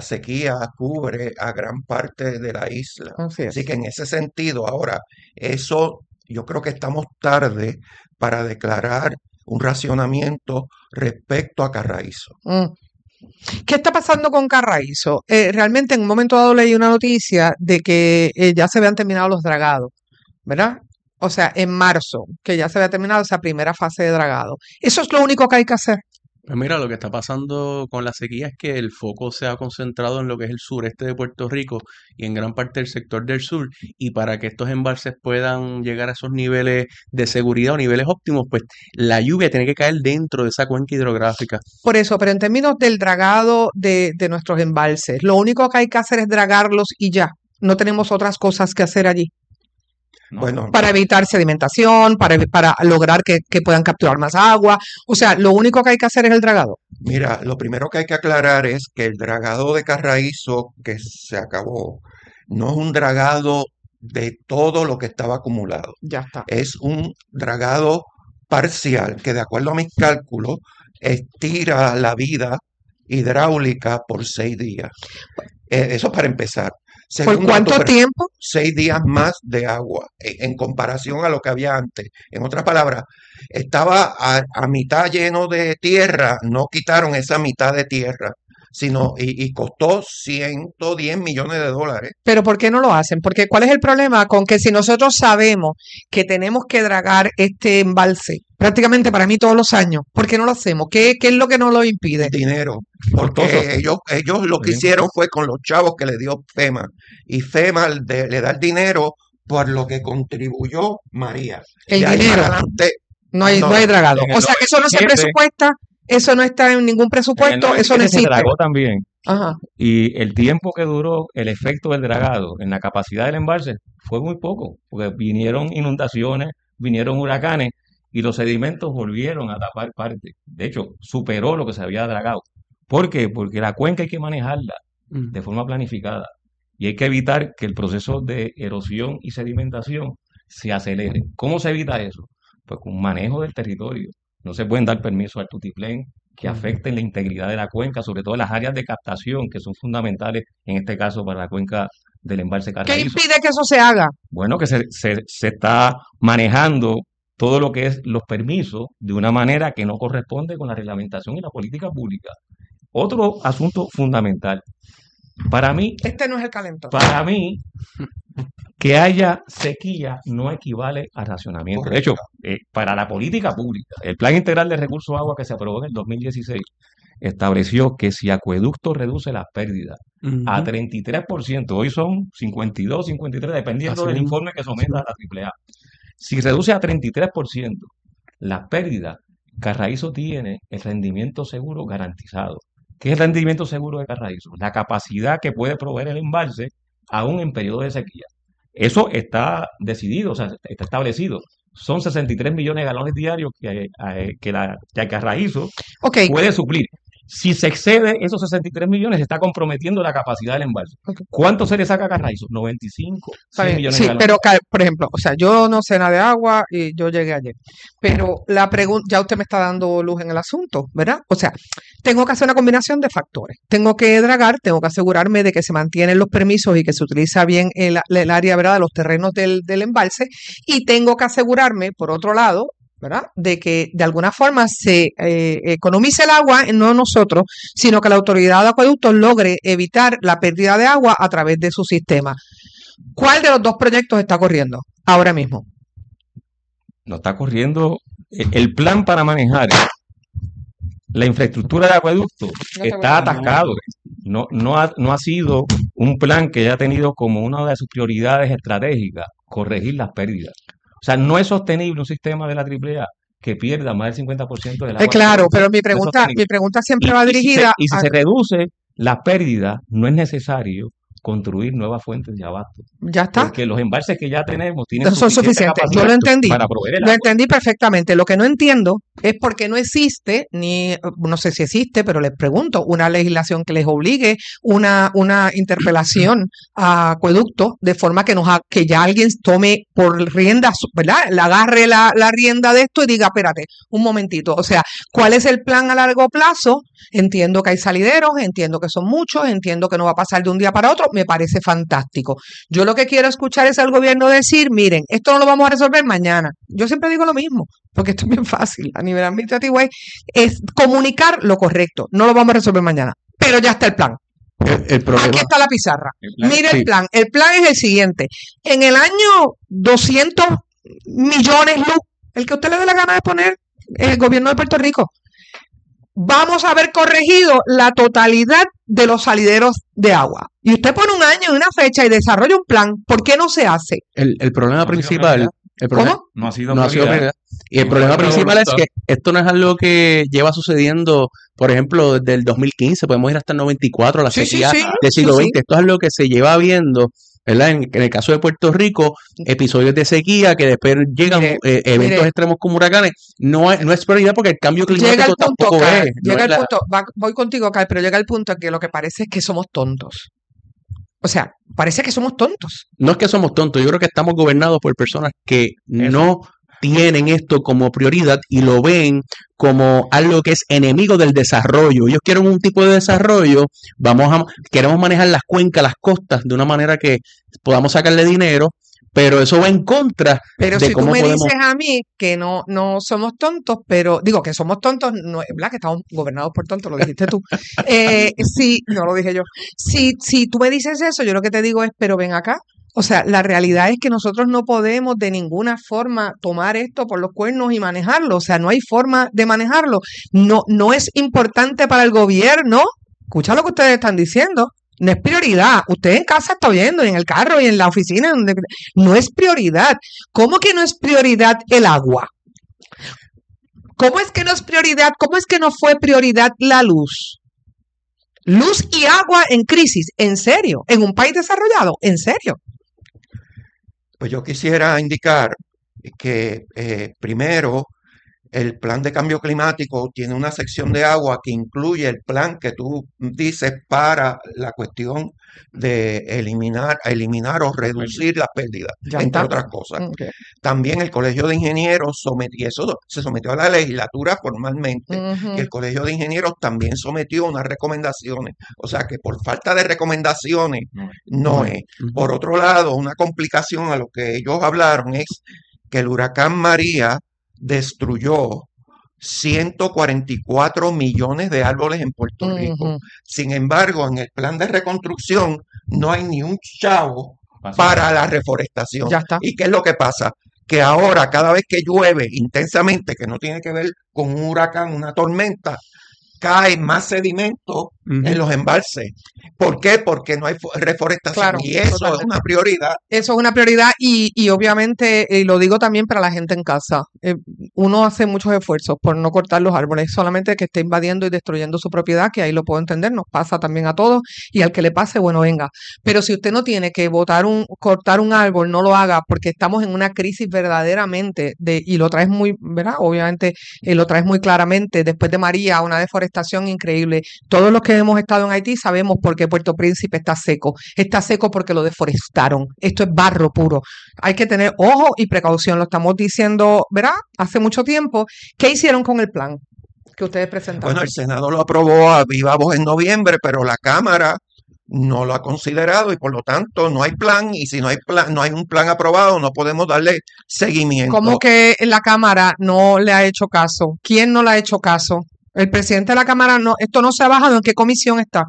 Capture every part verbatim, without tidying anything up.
sequía cubre a gran parte de la isla. Así Así es. que en ese sentido, ahora, eso yo creo que estamos tarde para declarar un racionamiento respecto a Carraízo. Mm. ¿Qué está pasando con Carraízo? Eh, realmente en un momento dado leí una noticia de que eh, ya se habían terminado los dragados, ¿verdad? O sea, en marzo, que ya se había terminado esa primera fase de dragado. Eso es lo único que hay que hacer. Pues mira, lo que está pasando con la sequía es que el foco se ha concentrado en lo que es el sureste de Puerto Rico y en gran parte del sector del sur. Y para que estos embalses puedan llegar a esos niveles de seguridad o niveles óptimos, pues la lluvia tiene que caer dentro de esa cuenca hidrográfica. Por eso, pero en términos del dragado de, de nuestros embalses, lo único que hay que hacer es dragarlos y ya. No tenemos otras cosas que hacer allí. No. Bueno, Para evitar sedimentación, para, evi- para lograr que, que puedan capturar más agua. O sea, lo único que hay que hacer es el dragado. mira, lo primero que hay que aclarar es que el dragado de Carraízo que se acabó no es un dragado de todo lo que estaba acumulado. Ya está. Es un dragado parcial que, de acuerdo a mis cálculos, estira la vida hidráulica por seis días. Eh, eso para empezar. ¿Por Segundo, cuánto tu- tiempo? seis días más de agua eh, en comparación a lo que había antes. En otras palabras, estaba a, a mitad lleno de tierra, no quitaron esa mitad de tierra, sino y, y costó ciento diez millones de dólares. Pero ¿por qué no lo hacen? Porque ¿cuál es el problema con que si nosotros sabemos que tenemos que dragar este embalse prácticamente para mí todos los años, ¿por qué no lo hacemos? ¿Qué, qué es lo que nos lo impide? Dinero, Costoso. porque ellos, ellos lo que Bien hicieron fue con los chavos que le dio FEMA, y FEMA de- le da el dinero por lo que contribuyó María. El De ahí dinero. para adelante, No hay, No, no hay dragado. en el O sea que eso no se noventa y siete presupuesta, eso no está en ningún En el presupuesto, eso no noventa y siete se existe. dragó también. Ajá. Y el tiempo que duró el efecto del dragado en la capacidad del embalse fue muy poco, porque vinieron inundaciones, vinieron huracanes y los sedimentos volvieron a tapar parte. De hecho, superó lo que se había dragado. ¿Por qué? Porque la cuenca hay que manejarla Mm. de forma planificada y hay que evitar que el proceso de erosión y sedimentación se acelere. ¿Cómo se evita eso? Pues con un manejo del territorio. No se pueden dar permisos al tutiplén que Ujú. afecten la integridad de la cuenca, sobre todo las áreas de captación que son fundamentales en este caso para la cuenca del embalse ¿Qué Carraízo. impide que eso se haga? Bueno, que se, se, se está manejando todo lo que es los permisos de una manera que no corresponde con la reglamentación y la política pública. Otro asunto fundamental. Para mí, Este no es el calentón. para mí, que haya sequía no equivale a racionamiento. De hecho, eh, para la política pública, el Plan Integral de Recursos de Agua que se aprobó en el dos mil dieciséis estableció que si acueducto reduce las pérdidas a Ujú. treinta y tres por ciento, hoy son cincuenta y dos, cincuenta y tres, dependiendo Así del mismo. informe que someta a la Triple A. Si reduce a treinta y tres por ciento las pérdidas, Carraízo tiene el rendimiento seguro garantizado. ¿Qué es el rendimiento seguro de Carraízo? La capacidad que puede proveer el embalse aún en periodo de sequía. Eso está decidido, o sea, está establecido. Son sesenta y tres millones de galones diarios que, eh, que, la, que Carraízo Ok, puede suplir. Si se excede esos sesenta y tres millones, se está comprometiendo la capacidad del embalse. ok. ¿Cuánto se le saca a Carraízo? noventa y cinco, Está cien bien. millones Sí, de galones. pero ca- por ejemplo, o sea, yo no sé nada de agua y yo llegué ayer. Pero la pregunta, ya usted me está dando luz en el asunto, ¿verdad? O sea, tengo que hacer una combinación de factores. Tengo que dragar, tengo que asegurarme de que se mantienen los permisos y que se utiliza bien el, el área, ¿verdad?, de los terrenos del, del embalse. Y tengo que asegurarme, por otro lado, ¿verdad?, de que de alguna forma se eh, economice el agua, no nosotros, sino que la autoridad de acueductos logre evitar la pérdida de agua a través de su sistema. ¿Cuál de los dos proyectos está corriendo ahora mismo? No está corriendo eh, el plan para manejar la infraestructura de acueducto, No te está voy a- atascado. No, no, ha, no ha sido un plan que haya tenido como una de sus prioridades estratégicas corregir las pérdidas. O sea, no es sostenible un sistema de la Triple A que pierda más del cincuenta por ciento del agua. Eh, claro, que produce. pero mi No es pregunta, sostenible. mi pregunta siempre Y, va y si se, dirigida y si a... se reduce las pérdidas, no es necesario construir nuevas fuentes de abasto. Ya está. Porque los embalses que ya tenemos tienen No son suficiente suficientes. Yo capacidad lo entendí. para proveer el Lo agua. entendí perfectamente. Lo que no entiendo es por qué no existe, ni no sé si existe, pero les pregunto, una legislación que les obligue, una, una interpelación a acueductos, de forma que nos ha- que ya alguien tome por rienda, su- ¿verdad? Le agarre la, la rienda de esto y diga, espérate, un momentito. O sea, ¿cuál es el plan a largo plazo? Entiendo que hay salideros, entiendo que son muchos, entiendo que no va a pasar de un día para otro, me parece fantástico. Yo lo que quiero escuchar es al gobierno decir, miren, esto no lo vamos a resolver mañana. Yo siempre digo lo mismo, porque esto es bien fácil. A nivel administrativo es, es comunicar lo correcto. No lo vamos a resolver mañana, pero ya está el plan. El, el Aquí problema, está la pizarra. El plan- Mire el sí. plan. El plan es el siguiente. En el año doscientos millones luz, el que a usted le dé la gana de poner el gobierno de Puerto Rico, vamos a haber corregido la totalidad de los salideros de agua. Y usted pone un año y una fecha y desarrolla un plan. ¿Por qué no se hace? el, el problema No ha sido principal, prioridad. el problema, ¿Cómo? No ha sido no ha sido prioridad. prioridad. Y el No problema hay buena principal es voluntad. que esto no es algo que lleva sucediendo, por ejemplo, desde el dos mil quince, podemos ir hasta el noventa y cuatro, la Sí, sí, sequía sí, del sí, siglo sí. veinte. Esto es algo que se lleva viendo, ¿verdad? En, en el caso de Puerto Rico, episodios de sequía que después llegan Mire, eh, eventos mire. extremos como huracanes. No es, no es prioridad porque el cambio Llega climático el punto, tampoco Carl, es. No llega es el la- punto, va- voy contigo, Carl, pero llega el punto en que lo que parece es que somos tontos. O sea, parece que somos tontos. no es que somos tontos, yo creo que estamos gobernados por personas que no tienen esto como prioridad y lo ven como algo que es enemigo del desarrollo. Ellos quieren un tipo de desarrollo, vamos a, queremos manejar las cuencas, las costas de una manera que podamos sacarle dinero, pero eso va en contra Pero de si tú cómo me podemos... dices a mí que no, no somos tontos, pero digo que somos tontos, no, ¿verdad? Que estamos gobernados por tontos, lo dijiste tú. Eh, sí, no lo dije yo. Si, si tú me dices eso, yo lo que te digo es, pero ven acá. O sea, la realidad es que nosotros no podemos de ninguna forma tomar esto por los cuernos y manejarlo. O sea, no hay forma de manejarlo. No, no es importante para el gobierno. Escucha lo que ustedes están diciendo. No es prioridad. Usted en casa está oyendo, y en el carro, y en la oficina. Donde... No es prioridad. ¿Cómo que no es prioridad el agua? ¿Cómo es que no es prioridad? ¿Cómo es que no fue prioridad la luz? Luz y agua en crisis, en serio, en un país desarrollado, en serio. Pues yo quisiera indicar que eh, primero el plan de cambio climático tiene una sección de agua que incluye el plan que tú dices para la cuestión de eliminar, eliminar o reducir las pérdidas, Ya entre está. otras cosas. Ok. También el Colegio de Ingenieros sometió, eso se sometió a la legislatura formalmente, y el Ujú. Colegio de Ingenieros también sometió unas recomendaciones. O sea que por falta de recomendaciones No. no Ujú. es. Ujú. Por otro lado, una complicación a lo que ellos hablaron es que el huracán María destruyó ciento cuarenta y cuatro millones de árboles en Puerto Rico. Ujú. Sin embargo, en el plan de reconstrucción no hay ni un chavo Pasó. para la reforestación. Ya está. ¿Y qué es lo que pasa? Que ahora, cada vez que llueve intensamente, que no tiene que ver con un huracán, una tormenta, cae más sedimento en Ujú. los embalses. ¿Por qué? Porque no hay fo- reforestación. Claro, Y eso es totalmente. una prioridad. Eso es una prioridad y, y obviamente, y lo digo también para la gente en casa, eh, uno hace muchos esfuerzos por no cortar los árboles, solamente que esté invadiendo y destruyendo su propiedad, que ahí lo puedo entender, nos pasa también a todos y al que le pase, bueno, venga. Pero si usted no tiene que botar un, cortar un árbol, no lo haga porque estamos en una crisis verdaderamente de, y lo traes muy, ¿verdad? Obviamente eh, lo traes muy claramente, después de María, una deforestación increíble. Todos los que hemos estado en Haití sabemos por qué Puerto Príncipe está seco. Está seco porque lo deforestaron. Esto es barro puro. Hay que tener ojo y precaución. Lo estamos diciendo, ¿verdad? Hace mucho tiempo. ¿Qué hicieron con el plan que ustedes presentaron? Bueno, el Senado lo aprobó a viva voz en noviembre, pero la Cámara no lo ha considerado y por lo tanto no hay plan, y si no hay plan, no hay un plan aprobado, no podemos darle seguimiento. ¿Cómo que la Cámara no le ha hecho caso? ¿Quién no le ha hecho caso? El presidente de la Cámara no, esto no se ha bajado. ¿En qué comisión está?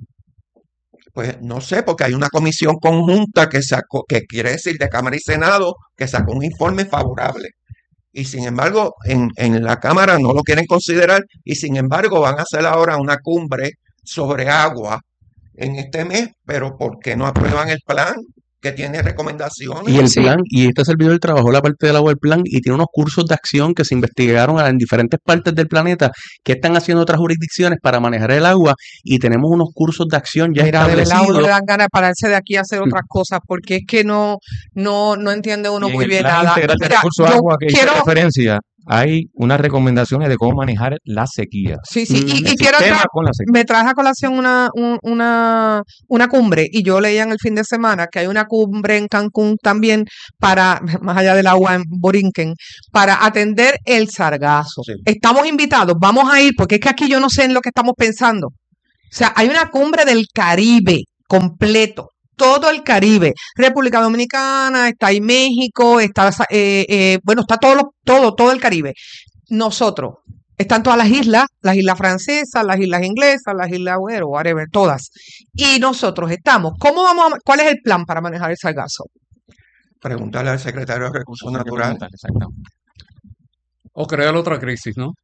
Pues no sé, porque hay una comisión conjunta que sacó, que quiere decir de Cámara y Senado, que sacó un informe favorable. Y sin embargo, en, en la Cámara no lo quieren considerar, y sin embargo van a hacer ahora una cumbre sobre agua en este mes, pero ¿por qué no aprueban el plan? que tiene Y el recomendaciones. Sí. plan, y este servidor trabajó la parte del agua del plan y tiene unos cursos de acción que se investigaron a- en diferentes partes del planeta que están haciendo otras jurisdicciones para manejar el agua y tenemos unos cursos de acción ya Mira, de verdad uno le establecidos. dan ganas de pararse de aquí a hacer otras cosas, porque es que no, no, no entiende uno Y en muy el bien Plan nada. Integral de Mira, Recursos yo Agua que hice quiero, referencia, hay unas recomendaciones de cómo manejar la sequía, sí, sí, y, Ujú. y el quiero sistema entrar, con la sequía. me traje a colación una, un- una, una cumbre, y yo leía en el fin de semana que hay una cumbre en Cancún también para, más allá del agua en Borinquen, para atender el sargazo. Sí. Estamos invitados, vamos a ir, porque es que aquí yo no sé en lo que estamos pensando. O sea, hay una cumbre del Caribe completo, todo el Caribe, República Dominicana, está ahí México, está, sa- eh, eh, bueno, está todo, lo- todo, todo el Caribe. Nosotros, están todas las islas, las islas francesas, las islas inglesas, las islas, bueno, whatever, todas. Y nosotros estamos. ¿Cómo vamos a, cuál es el plan para manejar el sargazo? Preguntarle al secretario de Recursos Eso hay que Naturales. preguntarle, exactamente. O crear otra crisis, ¿no?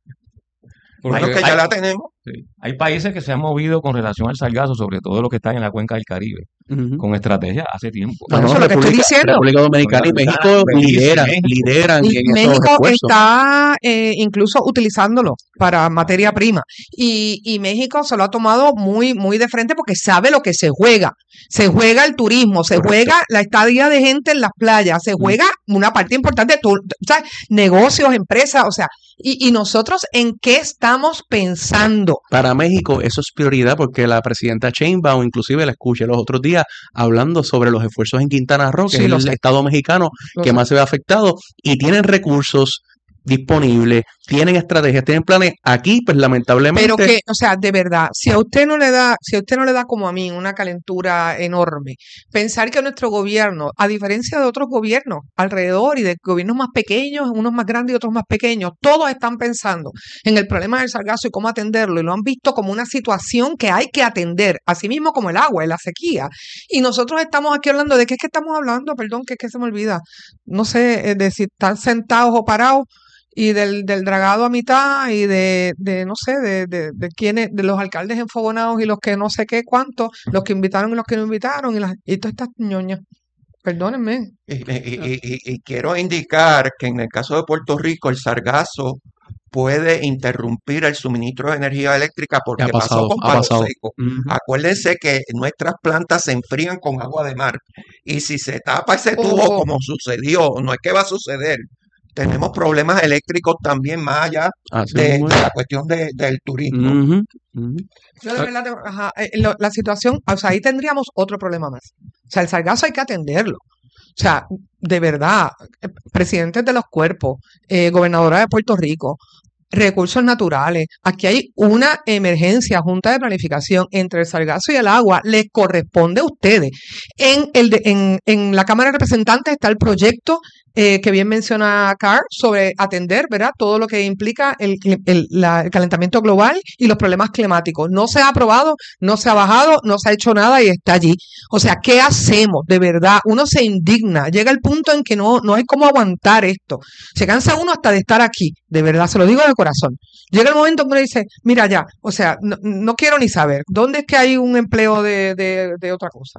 Bueno, Porque que ya la tenemos. Sí. Hay países que se han movido con relación al sargazo, sobre todo los que están en la cuenca del Caribe, Ujú. con estrategia hace tiempo. Bueno, No, eso es lo que estoy República, diciendo. República Dominicana y Dominicana, México Belice, lideran, México. lideran Y en estos México esfuerzos. está eh, incluso utilizándolo para materia prima. Y, y México se lo ha tomado muy, muy de frente porque sabe lo que se juega. Se juega el turismo, se Correcto. juega la estadía de gente en las playas, se Mm. juega una parte importante de tu- ¿sabes? Negocios, empresas, o sea, y, y nosotros en qué estamos pensando. Para México eso es prioridad porque la presidenta Sheinbaum inclusive la escuché los otros días hablando sobre los esfuerzos en Quintana Roo, que Sí, es lo el sé, estado mexicano lo que sé. más se ve afectado y tienen recursos disponibles, tienen estrategias, tienen planes. Aquí, pues Pero lamentablemente, que, o sea, de verdad, si a usted no le da, si a usted no le da como a mí una calentura enorme, pensar que nuestro gobierno, a diferencia de otros gobiernos alrededor y de gobiernos más pequeños, unos más grandes y otros más pequeños, todos están pensando en el problema del sargazo y cómo atenderlo y lo han visto como una situación que hay que atender, así mismo como el agua y la sequía. Y nosotros estamos aquí hablando de qué es que estamos hablando, perdón, que es que se me olvida, no sé, eh, de si están sentados o parados y del, del dragado a mitad y de, de no sé, de, de, de quiénes, de los alcaldes enfogonados y los que no sé qué cuánto, los que invitaron y los que no invitaron y, las, y todas estas ñoñas. Perdónenme. Y, y- y- y- y quiero indicar que en el caso de Puerto Rico, el sargazo puede interrumpir el suministro de energía eléctrica ha porque pasó pasado, con ha Palo pasado. Seco. Ujú. Acuérdense que nuestras plantas se enfrían con agua de mar. Y si se tapa ese Oh, tubo oh, como sucedió, no es que va a suceder. Tenemos problemas eléctricos también más allá Así de, mismo de es. la cuestión de- del turismo. Ujú, ujú. yo de verdad, tengo- ajá, eh, lo- la situación, o sea, ahí tendríamos otro problema más. O sea, el sargazo hay que atenderlo. O sea, de verdad, eh, presidentes de los cuerpos, eh, gobernadora de Puerto Rico, recursos naturales. Aquí hay una emergencia, junta de planificación entre el sargazo y el agua. Les corresponde a ustedes. En, el de- en, en la Cámara de Representantes está el proyecto eh, que bien menciona Carr sobre atender, ¿verdad? Todo lo que implica el, cli- el- la- el calentamiento global y los problemas climáticos. No se ha aprobado, no se ha bajado, no se ha hecho nada y está allí. O sea, ¿qué hacemos? De verdad, uno se indigna. Llega el punto en que no, no hay cómo aguantar esto. Se cansa uno hasta de estar aquí, de verdad, se lo digo de corazón. Llega el momento que uno dice, mira ya, o sea, no, no quiero ni saber, ¿dónde es que hay un empleo de, de, de otra cosa?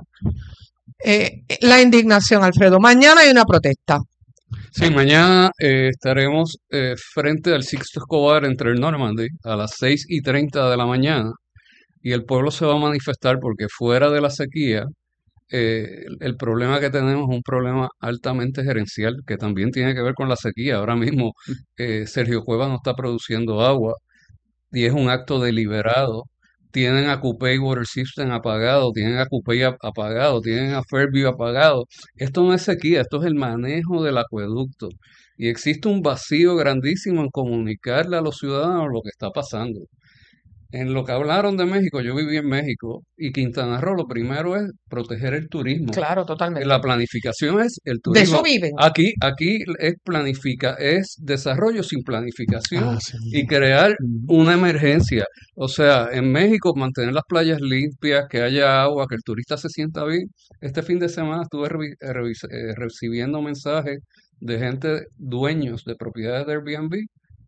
Eh, la indignación, Alfredo. Mañana hay una protesta. sí, mañana eh, estaremos eh, frente al Sixto Escobar entre el Normandy a las seis y treinta de la mañana y el pueblo se va a manifestar porque fuera de la sequía, eh, el, el problema que tenemos es un problema altamente gerencial que también tiene que ver con la sequía. Ahora mismo eh, Sergio Cueva no está produciendo agua y es un acto deliberado. Tienen a Cupey Water System apagado, tienen a Cupey ap- apagado, tienen a Fairview apagado. Esto no es sequía, esto es el manejo del acueducto. Y existe un vacío grandísimo en comunicarle a los ciudadanos lo que está pasando. En lo que hablaron de México, yo viví en México y Quintana Roo, lo primero es proteger el turismo. Claro, totalmente. La planificación es el De eso turismo. viven. Aquí, aquí es planifica, es desarrollo sin planificación Así y mismo. crear Ujú. una emergencia. O sea, en México mantener las playas limpias, que haya agua, que el turista se sienta bien. Este fin de semana estuve revi- eh, revis- eh, recibiendo mensajes de gente, dueños de propiedades de Airbnb,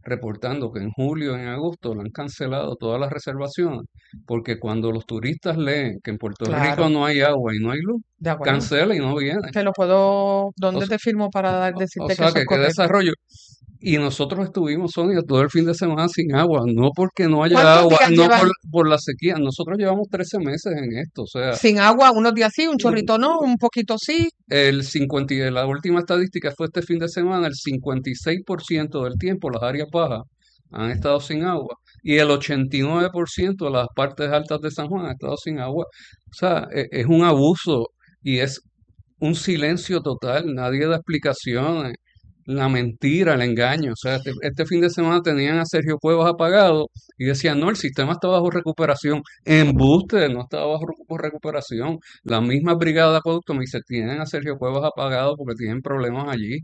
reportando que en julio y en agosto le han cancelado todas las reservaciones, porque cuando los turistas leen que en Puerto Rico Claro, no hay agua y no hay luz, de acuerdo. cancela y no vienen. Te lo puedo, O, ¿dónde s- te firmo para dar- o- o decirte que sea eso es que qué correcto? desarrollo. Y nosotros estuvimos, Sonia, todo el fin de semana sin agua, no porque no haya ¿Cuántos agua, días no llevan por, por la sequía. Nosotros llevamos trece meses en esto, o sea, sin agua? Unos días sí, un chorrito no, un poquito sí. el cincuenta, y- la última estadística fue este fin de semana, el cincuenta y seis por ciento del tiempo las áreas bajas han estado sin agua y el ochenta y nueve por ciento de las partes altas de San Juan han estado sin agua. O sea, e- es un abuso y es un silencio total, nadie da explicaciones, la mentira, el engaño. O sea, este, este fin de semana tenían a Sergio Cuevas apagado y decían, no, el sistema está bajo recuperación. Embuste, no está bajo recu- recuperación. La misma brigada de acueducto me dice, tienen a Sergio Cuevas apagado porque tienen problemas allí.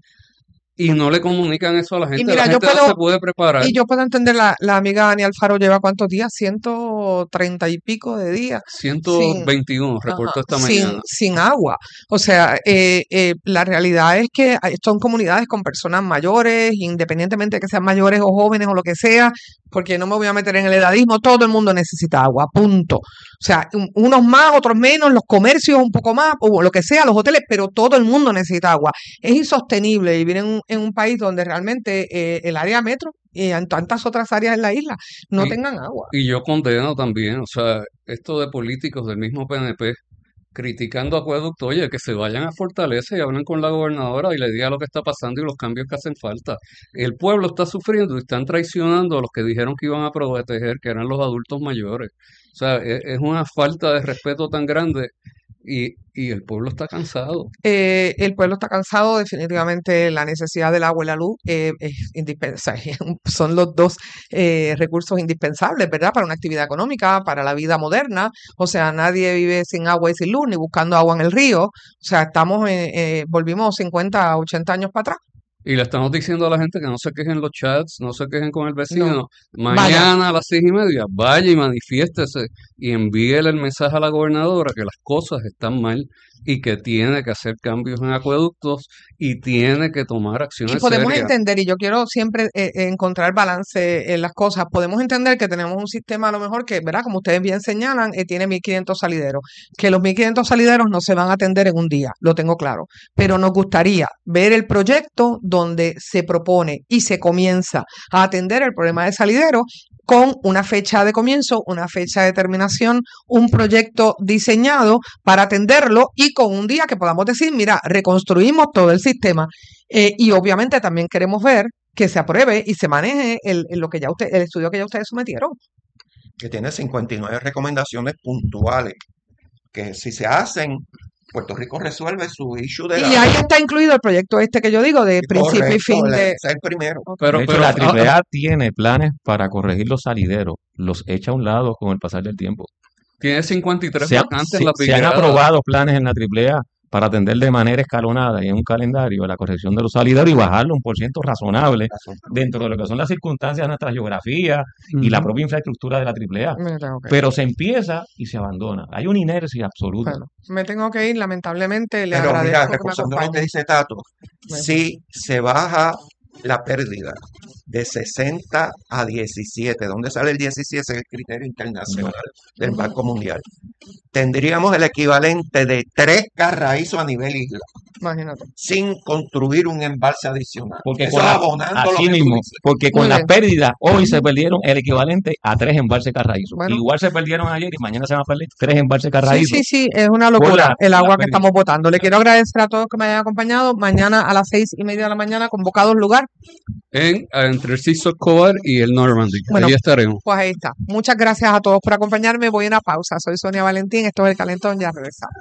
Y no le comunican eso a la Y gente, la mira, yo gente no se puedo, puede preparar. y yo puedo entender, la, la amiga Dani Alfaro lleva cuántos días, ciento treinta y pico de días sin, ciento veintiuno, ajá, reportó esta sin, mañana. sin agua. O sea, eh, eh, la realidad es que hay- son comunidades con personas mayores, independientemente de que sean mayores o jóvenes o lo que sea, porque no me voy a meter en el edadismo, todo el mundo necesita agua, punto. O sea, un- unos más, otros menos, los comercios un poco más, o lo que sea, los hoteles, pero todo el mundo necesita agua. Es insostenible vivir en un, en un país donde realmente eh, el área metro y en tantas otras áreas en la isla no Y, tengan agua. y yo condeno también, o sea, esto de políticos del mismo P N P criticando acueducto, oye, que se vayan a Fortaleza y hablen con la gobernadora y le digan lo que está pasando y los cambios que hacen falta. El pueblo está sufriendo y están traicionando a los que dijeron que iban a proteger, que eran los adultos mayores. O sea, es, es una falta de respeto tan grande y, y el pueblo está cansado. Eh, el pueblo está cansado, definitivamente la necesidad del agua y la luz eh, es indispensable. Son los dos eh, recursos indispensables, ¿verdad? Para una actividad económica, para la vida moderna. O sea, nadie vive sin agua y sin luz, ni buscando agua en el río. O sea, estamos, eh, eh, volvimos cincuenta, ochenta años para atrás. Y le estamos diciendo a la gente que no se quejen los chats, no se quejen con el No, vecino. vaya. Mañana a las seis y media, vaya y manifiéstese y envíele el mensaje a la gobernadora que las cosas están mal y que tiene que hacer cambios en acueductos y tiene que tomar Y acciones podemos serias. entender, y yo quiero siempre eh, eh, encontrar balance en las cosas, podemos entender que tenemos un sistema a lo mejor que, ¿verdad? Como ustedes bien señalan, eh, tiene mil quinientos salideros, que los mil quinientos salideros no se van a atender en un día, lo tengo claro, pero nos gustaría ver el proyecto donde se propone y se comienza a atender el problema de salidero con una fecha de comienzo, una fecha de terminación, un proyecto diseñado para atenderlo y con un día que podamos decir, mira, reconstruimos todo el sistema. Eh, y obviamente también queremos ver que se apruebe y se maneje el, el lo que ya usted, el estudio que ya ustedes sometieron. que tiene cincuenta y nueve recomendaciones puntuales, que si se hacen, Puerto Rico resuelve su issue de Y la... ahí está incluido el proyecto este que yo digo de principio y Correcto, fin el- de... ese es el primero. Ok. Pero, De hecho, pero, la ah, Triple ah, A tiene planes para corregir los salideros, los echa a un lado con el pasar del tiempo. tiene cincuenta y tres Se han, vacantes en se, la se han brigada. aprobado planes en la Triple A para atender de manera escalonada y en un calendario la corrección de los salideros y bajarlo a un por ciento razonable dentro de lo que son las circunstancias de nuestra geografía y la Ujú. propia infraestructura de la Triple A. Me tengo que ir. Pero se empieza y se abandona. Hay una inercia absoluta. Bueno, me tengo que ir, lamentablemente, le Pero mira, agradezco que me reforzando lo que acompañe. dice Tato, Me- si se baja la pérdida de sesenta a diecisiete, ¿dónde sale el diecisiete? Es el criterio internacional del Banco Mundial. Tendríamos el equivalente de tres carraízos a nivel isla, Imagínate. sin construir un embalse adicional. Porque Eso con la- abonando lo así que tú mismo, dices. porque con Muy las bien. pérdidas hoy se perdieron el equivalente a tres embalses carraízos. Bueno. Igual se perdieron ayer y mañana se van a perder tres embalses Sí, carraízos. sí, sí, es una Por locura la- el la agua que pérdida. estamos botando. Le quiero agradecer a todos que me hayan acompañado. Mañana a las seis y media de la mañana, convocados lugar. En, entre el Sisto Escobar y el Normandy. Bueno. Ahí estaremos. Pues ahí está. Muchas gracias a todos por acompañarme. Voy a una pausa. Soy Sonia Valentín. Esto es El Calentón. Ya regresamos.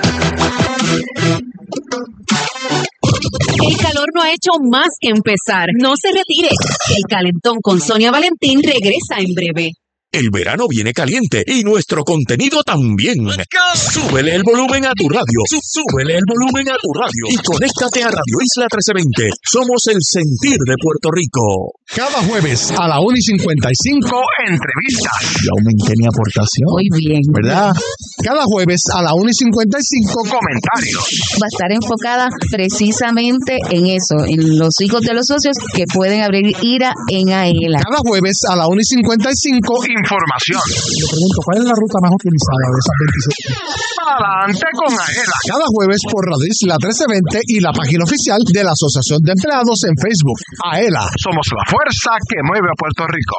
El calor no ha hecho más que empezar. No se retire. El Calentón con Sonia Valentín regresa en breve. El verano viene caliente y nuestro contenido también. Súbele el volumen a tu radio. Súbele el volumen a tu radio. Y conéctate a Radio Isla trece veinte. Somos el sentir de Puerto Rico. Cada jueves a la una y cincuenta y cinco, entrevistas. Y aumenté mi aportación. Muy bien. ¿Verdad? Cada jueves a la una y cincuenta y cinco, comentarios. Va a estar enfocada precisamente en eso, en los hijos de los socios que pueden abrir ira en AELA. Cada jueves a la una y cincuenta y cinco, información. Le pregunto, ¿cuál es la ruta más utilizada de esas veintisiete? Adelante con AELA. Cada jueves por Radio Isla trece veinte y la página oficial de la Asociación de Empleados en Facebook. AELA, somos la fuerza que mueve a Puerto Rico.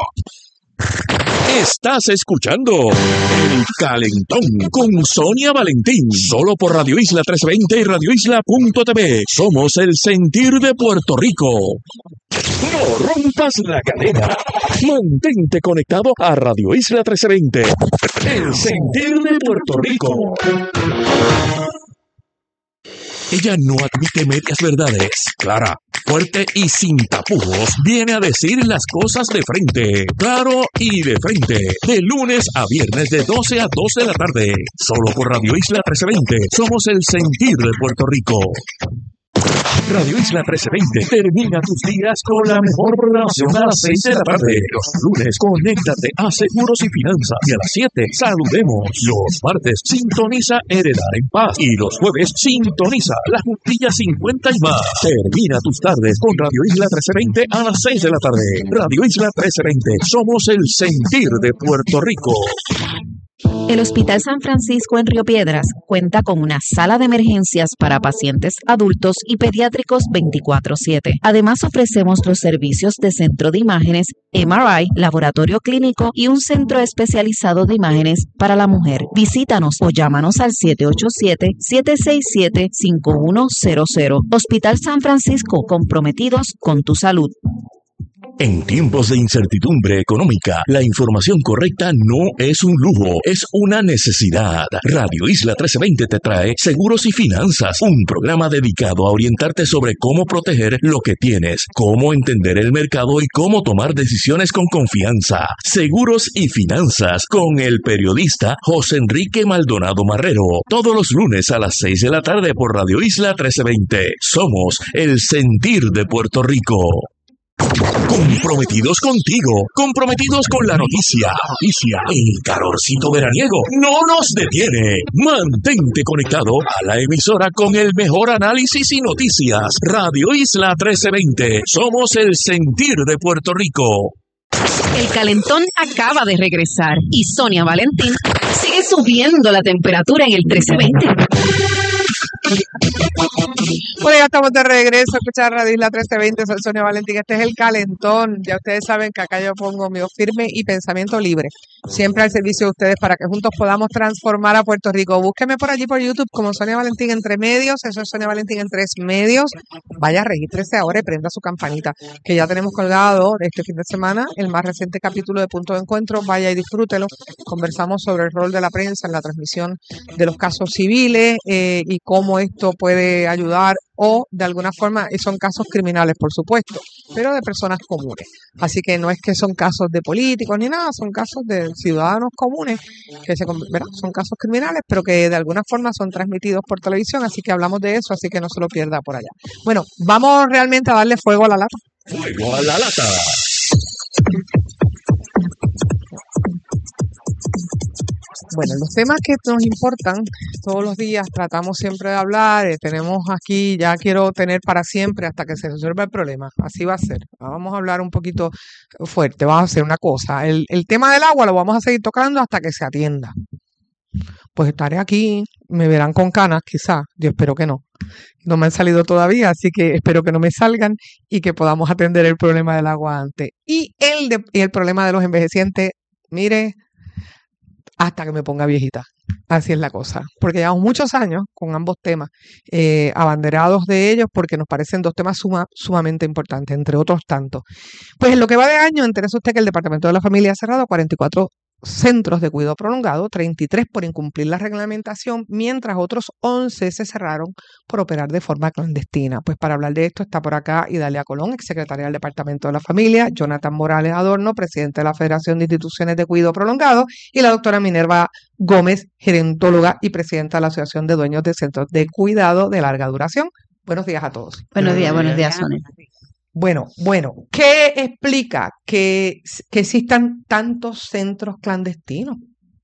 Estás escuchando El Calentón con Sonia Valentín, solo por Radio Isla trece veinte y radio isla punto t v. Somos el sentir de Puerto Rico. No rompas la cadena. Mantente conectado a Radio Isla trece veinte, el sentir de Puerto Rico. Ella no admite medias verdades. Clara, fuerte y sin tapujos, viene a decir las cosas de frente. Claro y de frente. De lunes a viernes de doce a dos de la tarde. Solo por Radio Isla trece veinte. Somos el sentir de Puerto Rico. Radio Isla trece veinte termina tus días con la mejor programación a las seis de la tarde. Los lunes, conéctate a Seguros y Finanzas. Y a las siete, saludemos. Los martes, sintoniza Heredar en Paz. Y los jueves, sintoniza La Juntilla cincuenta y más. Termina tus tardes con Radio Isla trece veinte a las seis de la tarde. Radio Isla trece veinte, somos el sentir de Puerto Rico. El Hospital San Francisco en Río Piedras cuenta con una sala de emergencias para pacientes adultos y pediátricos veinticuatro siete. Además, ofrecemos los servicios de centro de imágenes, M R I, laboratorio clínico y un centro especializado de imágenes para la mujer. Visítanos o llámanos al siete ocho siete, siete seis siete, cinco uno cero cero. Hospital San Francisco, comprometidos con tu salud. En tiempos de incertidumbre económica, la información correcta no es un lujo, es una necesidad. Radio Isla trece veinte te trae Seguros y Finanzas, un programa dedicado a orientarte sobre cómo proteger lo que tienes, cómo entender el mercado y cómo tomar decisiones con confianza. Seguros y Finanzas con el periodista José Enrique Maldonado Marrero, todos los lunes a las seis de la tarde por Radio Isla trece veinte. Somos el sentir de Puerto Rico. Comprometidos contigo, comprometidos con la noticia. Noticia, el calorcito veraniego no nos detiene. Mantente conectado a la emisora con el mejor análisis y noticias. Radio Isla trece veinte, somos el sentir de Puerto Rico. El calentón acaba de regresar y Sonia Valentín sigue subiendo la temperatura en el trece veinte. Bueno, ya estamos de regreso a escuchar Radio Isla trece veinte, soy Sonia Valentín, este es El Calentón. Ya ustedes saben que acá yo pongo mi firme y pensamiento libre, siempre al servicio de ustedes para que juntos podamos transformar a Puerto Rico. Búsqueme por allí por YouTube como Sonia Valentín Entre Medios, eso es Sonia Valentín en Tres Medios. Vaya, regístrese ahora y prenda su campanita, que ya tenemos colgado este fin de semana el más reciente capítulo de Punto de Encuentro. Vaya y disfrútelo. Conversamos sobre el rol de la prensa en la transmisión de los casos civiles eh, y cómo esto puede ayudar o de alguna forma, y son casos criminales por supuesto, pero de personas comunes. Así que no es que son casos de políticos ni nada, son casos de ciudadanos comunes, que se, ¿verdad? Son casos criminales, pero que de alguna forma son transmitidos por televisión, así que hablamos de eso, así que no se lo pierda por allá. Bueno, vamos realmente a darle fuego a la lata. Fuego a la lata. Bueno, los temas que nos importan todos los días tratamos siempre de hablar, eh, tenemos aquí, ya quiero tener para siempre hasta que se resuelva el problema, así va a ser. Vamos a hablar un poquito fuerte, vamos a hacer una cosa, el, el tema del agua lo vamos a seguir tocando hasta que se atienda. Pues estaré aquí, me verán con canas quizás, yo espero que no, no me han salido todavía, así que espero que no me salgan y que podamos atender el problema del agua antes. Y el, de, y el problema de los envejecientes, mire, hasta que me ponga viejita. Así es la cosa. Porque llevamos muchos años con ambos temas, eh, abanderados de ellos, porque nos parecen dos temas suma, sumamente importantes, entre otros tantos. Pues en lo que va de año, entérese usted que el Departamento de la Familia ha cerrado cuarenta y cuatro centros de cuidado prolongado, treinta y tres por incumplir la reglamentación, mientras otros once se cerraron por operar de forma clandestina. Pues para hablar de esto está por acá Idalia Colón, exsecretaria del Departamento de la Familia, Jonathan Morales Adorno, presidente de la Federación de Instituciones de Cuidado Prolongado, y la doctora Minerva Gómez, gerontóloga y presidenta de la Asociación de Dueños de Centros de Cuidado de Larga Duración. Buenos días a todos. Buenos días, buenos días, Sonia. Bueno, bueno, ¿qué explica que, que existan tantos centros clandestinos?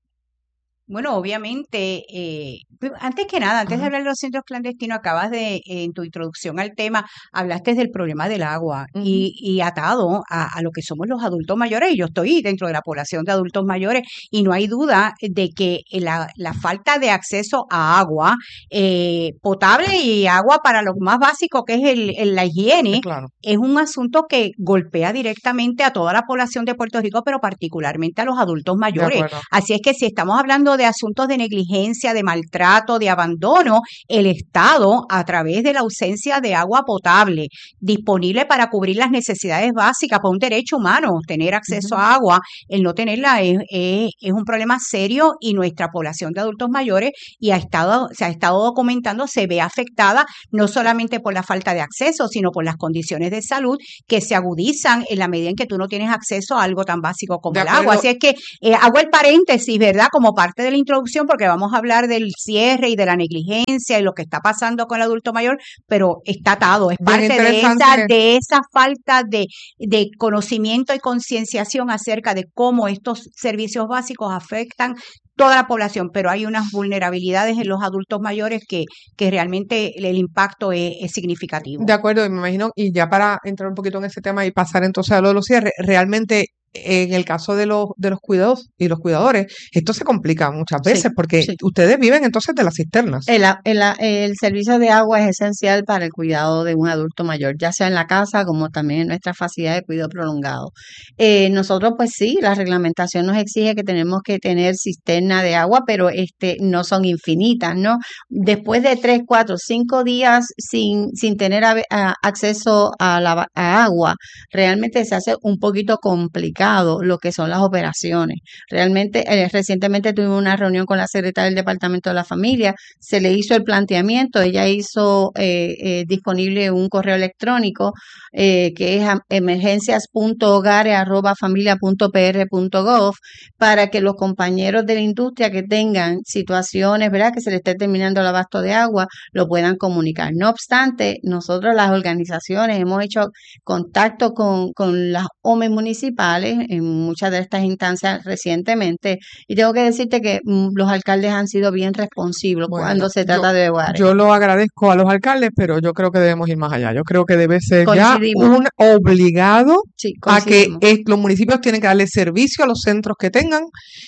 Bueno, obviamente, eh, antes que nada, antes de hablar de los centros clandestinos, acabas de, eh, en tu introducción al tema, hablaste del problema del agua Ujú. y, y atado a, a lo que somos los adultos mayores, y yo estoy dentro de la población de adultos mayores, y no hay duda de que la, la falta de acceso a agua eh, potable y agua para lo más básico, que es el, el- la higiene, Claro. es un asunto que golpea directamente a toda la población de Puerto Rico, pero particularmente a los adultos De mayores. acuerdo. Así es que si estamos hablando de asuntos de negligencia, de maltrato, de abandono, el Estado, a través de la ausencia de agua potable disponible para cubrir las necesidades básicas, por un derecho humano, tener acceso Ujú. a agua, el no tenerla es, es- es un problema serio, y nuestra población de adultos mayores y ha estado, se ha estado documentando, se ve afectada no solamente por la falta de acceso, sino por las condiciones de salud que se agudizan en la medida en que tú no tienes acceso a algo tan básico como De el agua. acuerdo. Así es que eh, hago el paréntesis, ¿verdad? Como parte de la introducción, porque vamos a hablar del cierre y de la negligencia y lo que está pasando con el adulto mayor, pero está atado, es Bien parte de esa, interesante. de esa falta de, de conocimiento y concienciación acerca de cómo estos servicios básicos afectan toda la población, pero hay unas vulnerabilidades en los adultos mayores que, que realmente el, el impacto es, es significativo. De acuerdo, y me imagino, y ya para entrar un poquito en ese tema y pasar entonces a lo de los cierres, realmente en el caso de los, de los cuidados y los cuidadores, esto se complica muchas Sí, veces porque sí. ustedes viven entonces de las cisternas. El, a- el, a- el servicio de agua es esencial para el cuidado de un adulto mayor, ya sea en la casa como también en nuestra facilidad de cuidado prolongado. Eh, nosotros, pues sí, la reglamentación nos exige que tenemos que tener cisterna de agua, pero este no son infinitas, ¿no? Después de tres, cuatro, cinco días sin, sin tener ave- a- acceso a, la, ba- a agua, realmente se hace un poquito complicado lo que son las operaciones. Realmente, eh, recientemente tuvimos una reunión con la secretaria del Departamento de la Familia, se le hizo el planteamiento, ella hizo eh, eh, disponible un correo electrónico eh, que es a- emergencias punto hogares arroba familia punto p r punto gov, para que los compañeros de la industria que tengan situaciones, ¿verdad?, que se les esté terminando el abasto de agua, lo puedan comunicar. No obstante, nosotros las organizaciones hemos hecho contacto con, con las O M E municipales en muchas de estas instancias recientemente, y tengo que decirte que mm, los alcaldes han sido bien responsivos Bueno, cuando se yo, trata de hogares. yo lo agradezco a los alcaldes, pero yo creo que debemos ir más allá. Yo creo que debe ser ya Coincidimos, un obligado sí, a que coincidimos. es- los municipios tienen que darle servicio a los centros que tengan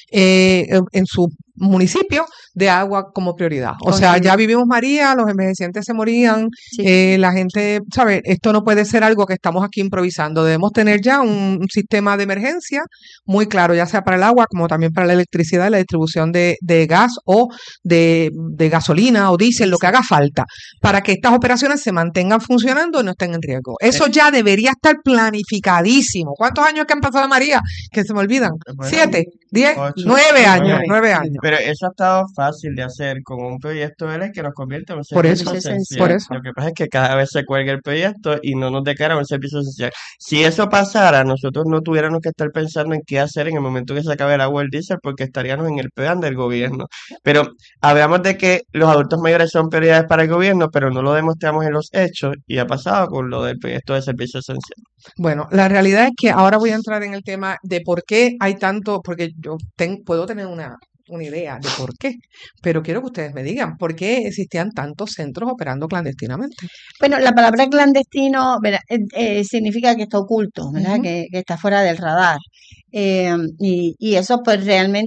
eh, en en su municipio de agua como prioridad. O sea, ya Coincidimos, vivimos María, los envejecientes se morían, sí. eh, la gente, ¿sabe? Esto no puede ser algo que estamos aquí improvisando. Debemos tener ya un, un sistema de emergencia muy claro, ya sea para el agua como también para la electricidad y la distribución de, de gas o de, de gasolina o diésel, lo que Sí. haga falta, para que estas operaciones se mantengan funcionando y no estén en riesgo. Eso Eh, ya debería estar planificadísimo. ¿Cuántos años que han pasado, María? Que se me olvidan. Bueno, ¿Siete? ¿Diez? ocho, Nueve años, nueve. nueve años. Pero eso ha estado fácil de hacer con un proyecto de ley que nos convierte en un Por servicio eso, Es por esencial. esencial. eso. Lo que pasa es que cada vez se cuelga el proyecto y no nos declara un servicio esencial. Si eso pasara, nosotros no tuviéramos que estar pensando en qué hacer en el momento que se acabe el agua o el diésel, porque estaríamos en el plan del gobierno. Pero hablamos de que los adultos mayores son prioridades para el gobierno, pero no lo demostramos en los hechos, y ha pasado con lo del proyecto de servicio esencial. Bueno, la realidad es que ahora voy a entrar en el tema de por qué hay tanto, porque yo ten- puedo tener una, una idea de por qué, pero quiero que ustedes me digan por qué existían tantos centros operando clandestinamente. Bueno, la palabra clandestino, ¿verdad?, eh, eh, significa que está oculto, ¿verdad? Ujú. Que, que está fuera del radar. Eh, y, y eso pues realmente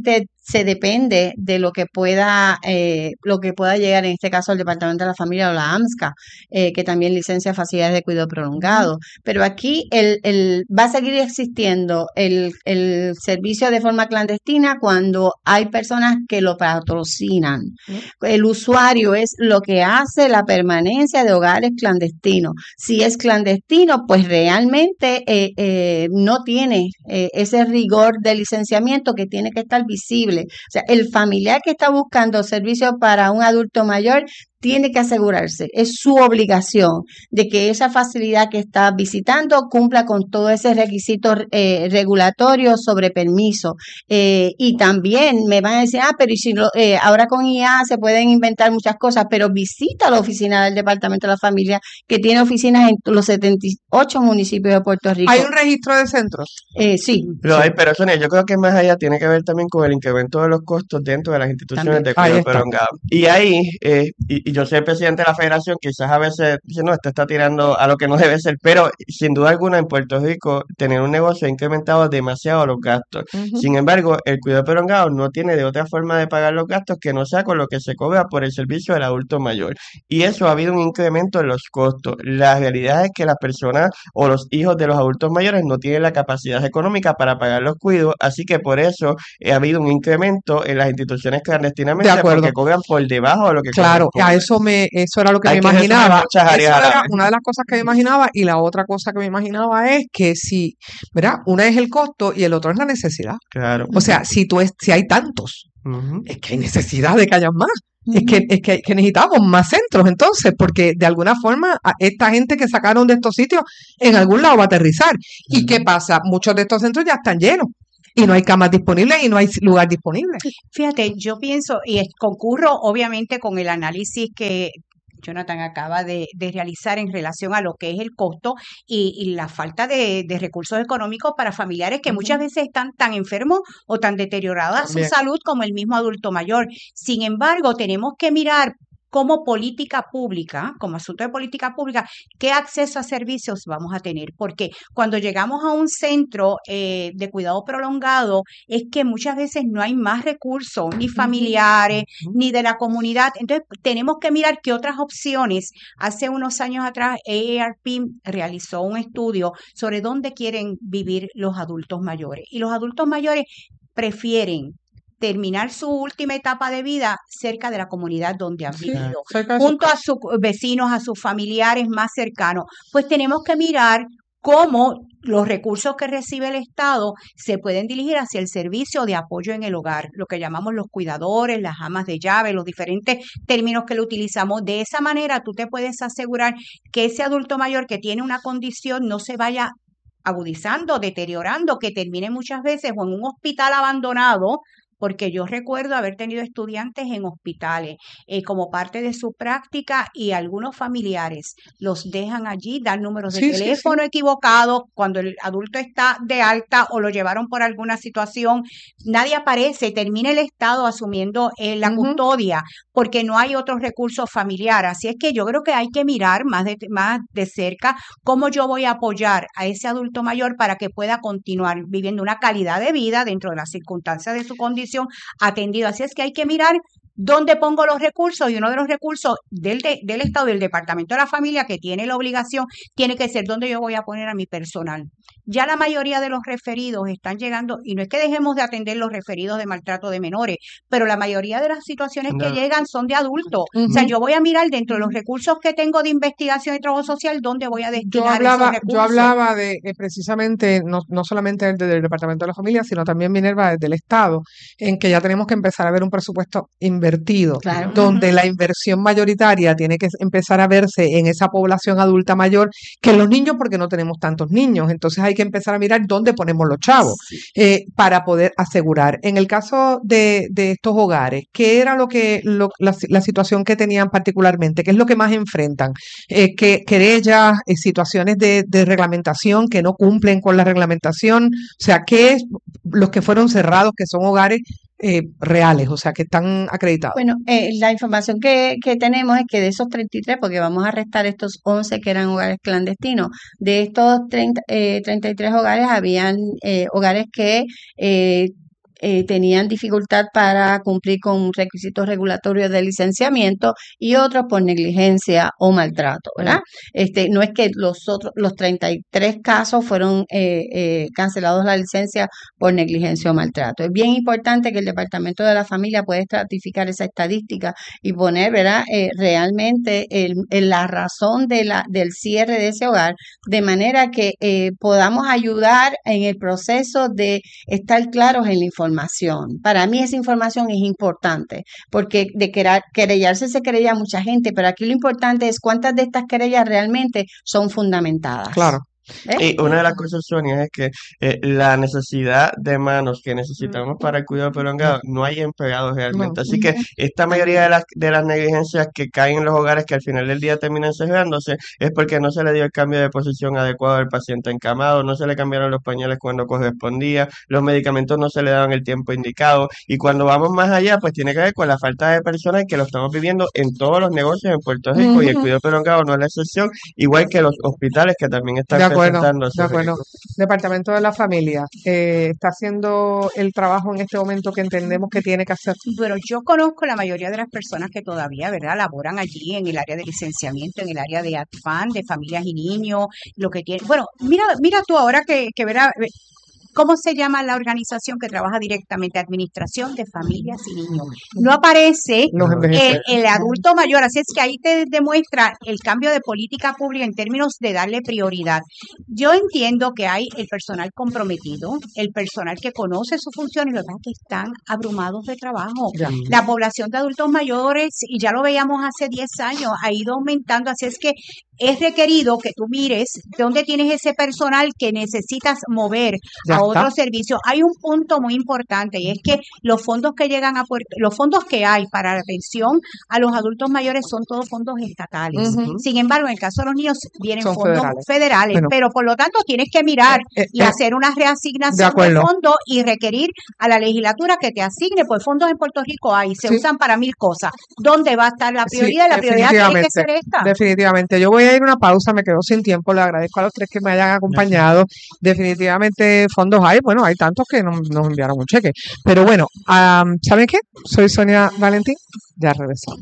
se depende de lo que pueda, eh, lo que pueda llegar, en este caso, al Departamento de la Familia o la AMSCA, eh, que también licencia facilidades de cuidado prolongado. Pero aquí el, el, va a seguir existiendo el, el servicio de forma clandestina cuando hay personas que lo patrocinan. El usuario es lo que hace la permanencia de hogares clandestinos. Si es clandestino, pues realmente eh, eh, no tiene eh, ese rigor de licenciamiento que tiene que estar visible. O sea, el familiar que está buscando servicios para un adulto mayor tiene que asegurarse, es su obligación de que esa facilidad que está visitando cumpla con todo ese requisito eh, regulatorio sobre permiso. Eh, y también me van a decir, ah, pero y si lo, eh, ahora con I A se pueden inventar muchas cosas, pero visita la oficina del Departamento de la Familia, que tiene oficinas en los setenta y ocho municipios de Puerto Rico. ¿Hay un registro de centros? Eh, sí. Lo hay, pero Sonia, yo creo que más allá tiene que ver también con el incremento de los costos dentro de las instituciones También. de Ahí cuidado está. prolongado. Y ahí, eh, y, y yo soy el presidente de la federación, quizás a veces dice, no, esto está tirando a lo que no debe ser, pero sin duda alguna en Puerto Rico tener un negocio ha incrementado demasiado los gastos. Ujú. Sin embargo, el cuidado prolongado no tiene de otra forma de pagar los gastos que no sea con lo que se cobra por el servicio del adulto mayor. Y eso ha habido un incremento en los costos. La realidad es que las personas o los hijos de los adultos mayores no tienen la capacidad económica para pagar los cuidados, así que por eso eh, ha habido un incremento en las instituciones De clandestinamente acuerdo. porque cobran por debajo de lo que Claro, a corresponde. eso me, eso era lo que Hay me que resumir imaginaba. muchas Eso áreas a la era vez. una de las cosas que me imaginaba, y la otra cosa que me imaginaba es que si, ¿verdad? Una es el costo y el otro es la necesidad. Claro. O sea, si tú es, si hay tantos, Ujú. es que hay necesidad de que haya más. Es que, es que, que necesitamos más centros entonces, porque de alguna forma a esta gente que sacaron de estos sitios en algún lado va a aterrizar. ¿Y qué pasa? Muchos de estos centros ya están llenos y no hay camas disponibles y no hay lugar disponible. Fíjate, yo pienso y es- concurro obviamente con el análisis que Jonathan acaba de, de realizar en relación a lo que es el costo y, y la falta de, de recursos económicos para familiares que muchas veces están tan enfermos o tan deterioradas su También. salud como el mismo adulto mayor. Sin embargo, tenemos que mirar como política pública, como asunto de política pública, qué acceso a servicios vamos a tener. Porque cuando llegamos a un centro eh, de cuidado prolongado, es que muchas veces no hay más recursos, ni familiares, ni de la comunidad. Entonces, tenemos que mirar qué otras opciones. Hace unos años atrás, A A R P realizó un estudio sobre dónde quieren vivir los adultos mayores. Y los adultos mayores prefieren terminar su última etapa de vida cerca de la comunidad donde han Sí, vivido, cerca de sus junto a casas. sus vecinos, a sus familiares más cercanos. Pues tenemos que mirar cómo los recursos que recibe el Estado se pueden dirigir hacia el servicio de apoyo en el hogar, lo que llamamos los cuidadores, las amas de llave, los diferentes términos que lo utilizamos. De esa manera tú te puedes asegurar que ese adulto mayor que tiene una condición no se vaya agudizando, deteriorando, que termine muchas veces o en un hospital abandonado, porque yo recuerdo haber tenido estudiantes en hospitales eh, como parte de su práctica y algunos familiares los dejan allí, dan números de Sí, sí, sí. teléfono equivocados cuando el adulto está de alta o lo llevaron por alguna situación, nadie aparece, termina el Estado asumiendo eh, la Ujú. custodia porque no hay otros recursos familiares. Así es que yo creo que hay que mirar más de, más de cerca cómo yo voy a apoyar a ese adulto mayor para que pueda continuar viviendo una calidad de vida dentro de las circunstancias de su condición atendido. Así es que hay que mirar dónde pongo los recursos, y uno de los recursos del, de- del Estado, del Departamento de la Familia, que tiene la obligación, tiene que ser dónde yo voy a poner a mi personal. Ya la mayoría de los referidos están llegando, y no es que dejemos de atender los referidos de maltrato de menores, pero la mayoría de las situaciones que No. llegan son de adultos. O sea, Ujú. yo voy a mirar dentro de los recursos que tengo de investigación y trabajo social, dónde voy a Yo destinar esos hablaba, yo recursos. hablaba de eh, precisamente, no, no solamente desde el Departamento de la Familia, sino también, Minerva, desde el Estado, en que ya tenemos que empezar a ver un presupuesto invertido, Claro. donde la inversión mayoritaria tiene que empezar a verse en esa población adulta mayor que en los niños, porque no tenemos tantos niños. Entonces hay que empezar a mirar dónde ponemos los chavos eh, para poder asegurar. En el caso de, de estos hogares, ¿qué era lo que lo- la, si- la situación que tenían particularmente? ¿Qué es lo que más enfrentan? Eh, que, querellas, eh, situaciones de, de reglamentación que no cumplen con la reglamentación. O sea, ¿qué es los que fueron cerrados, que son hogares eh, reales, o sea, que están acreditados? Bueno, eh, la información que, que tenemos es que de esos treinta y tres, porque vamos a restar estos once que eran hogares clandestinos, de estos treinta, eh, treinta y tres hogares habían eh, hogares que eh, eh, tenían dificultad para cumplir con requisitos regulatorios de licenciamiento y otros por negligencia o maltrato, ¿verdad? Este, no es que los otros, los treinta y tres casos fueron eh, eh, cancelados la licencia por negligencia o maltrato. Es bien importante que el Departamento de la Familia pueda estratificar esa estadística y poner, ¿verdad? Eh, realmente el, el- la razón de la, del cierre de ese hogar, de manera que eh, podamos ayudar en el proceso de estar claros en la información. Para mí esa información es importante, porque de querer, querellarse se querella a mucha gente, pero aquí lo importante es cuántas de estas querellas realmente son fundamentadas. Claro. ¿Eh? Y una de las cosas, Sonia, es que eh, la necesidad de manos que necesitamos para el cuidado prolongado no hay empleados realmente. Así que esta mayoría de las, de las negligencias que caen en los hogares que al final del día terminan cerrándose es porque no se le dio el cambio de posición adecuado al paciente encamado, no se le cambiaron los pañales cuando correspondía, los medicamentos no se le daban el tiempo indicado. Y cuando vamos más allá, pues tiene que ver con la falta de personal que lo estamos viviendo en todos los negocios en Puerto Rico y el Ujú. cuidado prolongado no es la excepción, igual que los hospitales que también están De acuerdo, presentando de esos acuerdo. riesgos. Departamento de la Familia eh, está haciendo el trabajo en este momento que entendemos que tiene que hacer. Pero yo conozco la mayoría de las personas que todavía, ¿verdad?, laboran allí en el área de licenciamiento, en el área de ADFAN, de familias y niños, lo que tiene. Bueno, mira, mira tú ahora que, que verá, eh, ¿cómo se llama la organización que trabaja directamente? Administración de Familias y Niños. No aparece Los el, envejecedores. el adulto mayor, así es que ahí te demuestra el cambio de política pública en términos de darle prioridad. Yo entiendo que hay el personal comprometido, el personal que conoce sus funciones, lo que pasa es que están abrumados de trabajo. Ya. La población de adultos mayores, y ya lo veíamos hace diez años, ha ido aumentando, así es que es requerido que tú mires dónde tienes ese personal que necesitas mover Ya a está. otro servicio. Hay un punto muy importante y es que los fondos que llegan a Puerto, los fondos que hay para la atención a los adultos mayores son todos fondos estatales. Ujú. Sin embargo, en el caso de los niños vienen Son fondos federales. federales, Bueno. pero por lo tanto tienes que mirar Eh, y eh, hacer una de reasignación de acuerdo. fondos y requerir a la legislatura que te asigne, pues fondos en Puerto Rico hay, se Sí. usan para mil cosas. ¿Dónde va a estar la Sí, prioridad? La prioridad tiene que definitivamente, ser esta. definitivamente. Yo voy a ir a una pausa, me quedo sin tiempo, le agradezco a los tres que me hayan acompañado. Definitivamente fondos hay, bueno, hay tantos que nos, nos enviaron un cheque. Pero bueno, am, ¿saben qué? Soy Sonia Valentín, ya regresamos.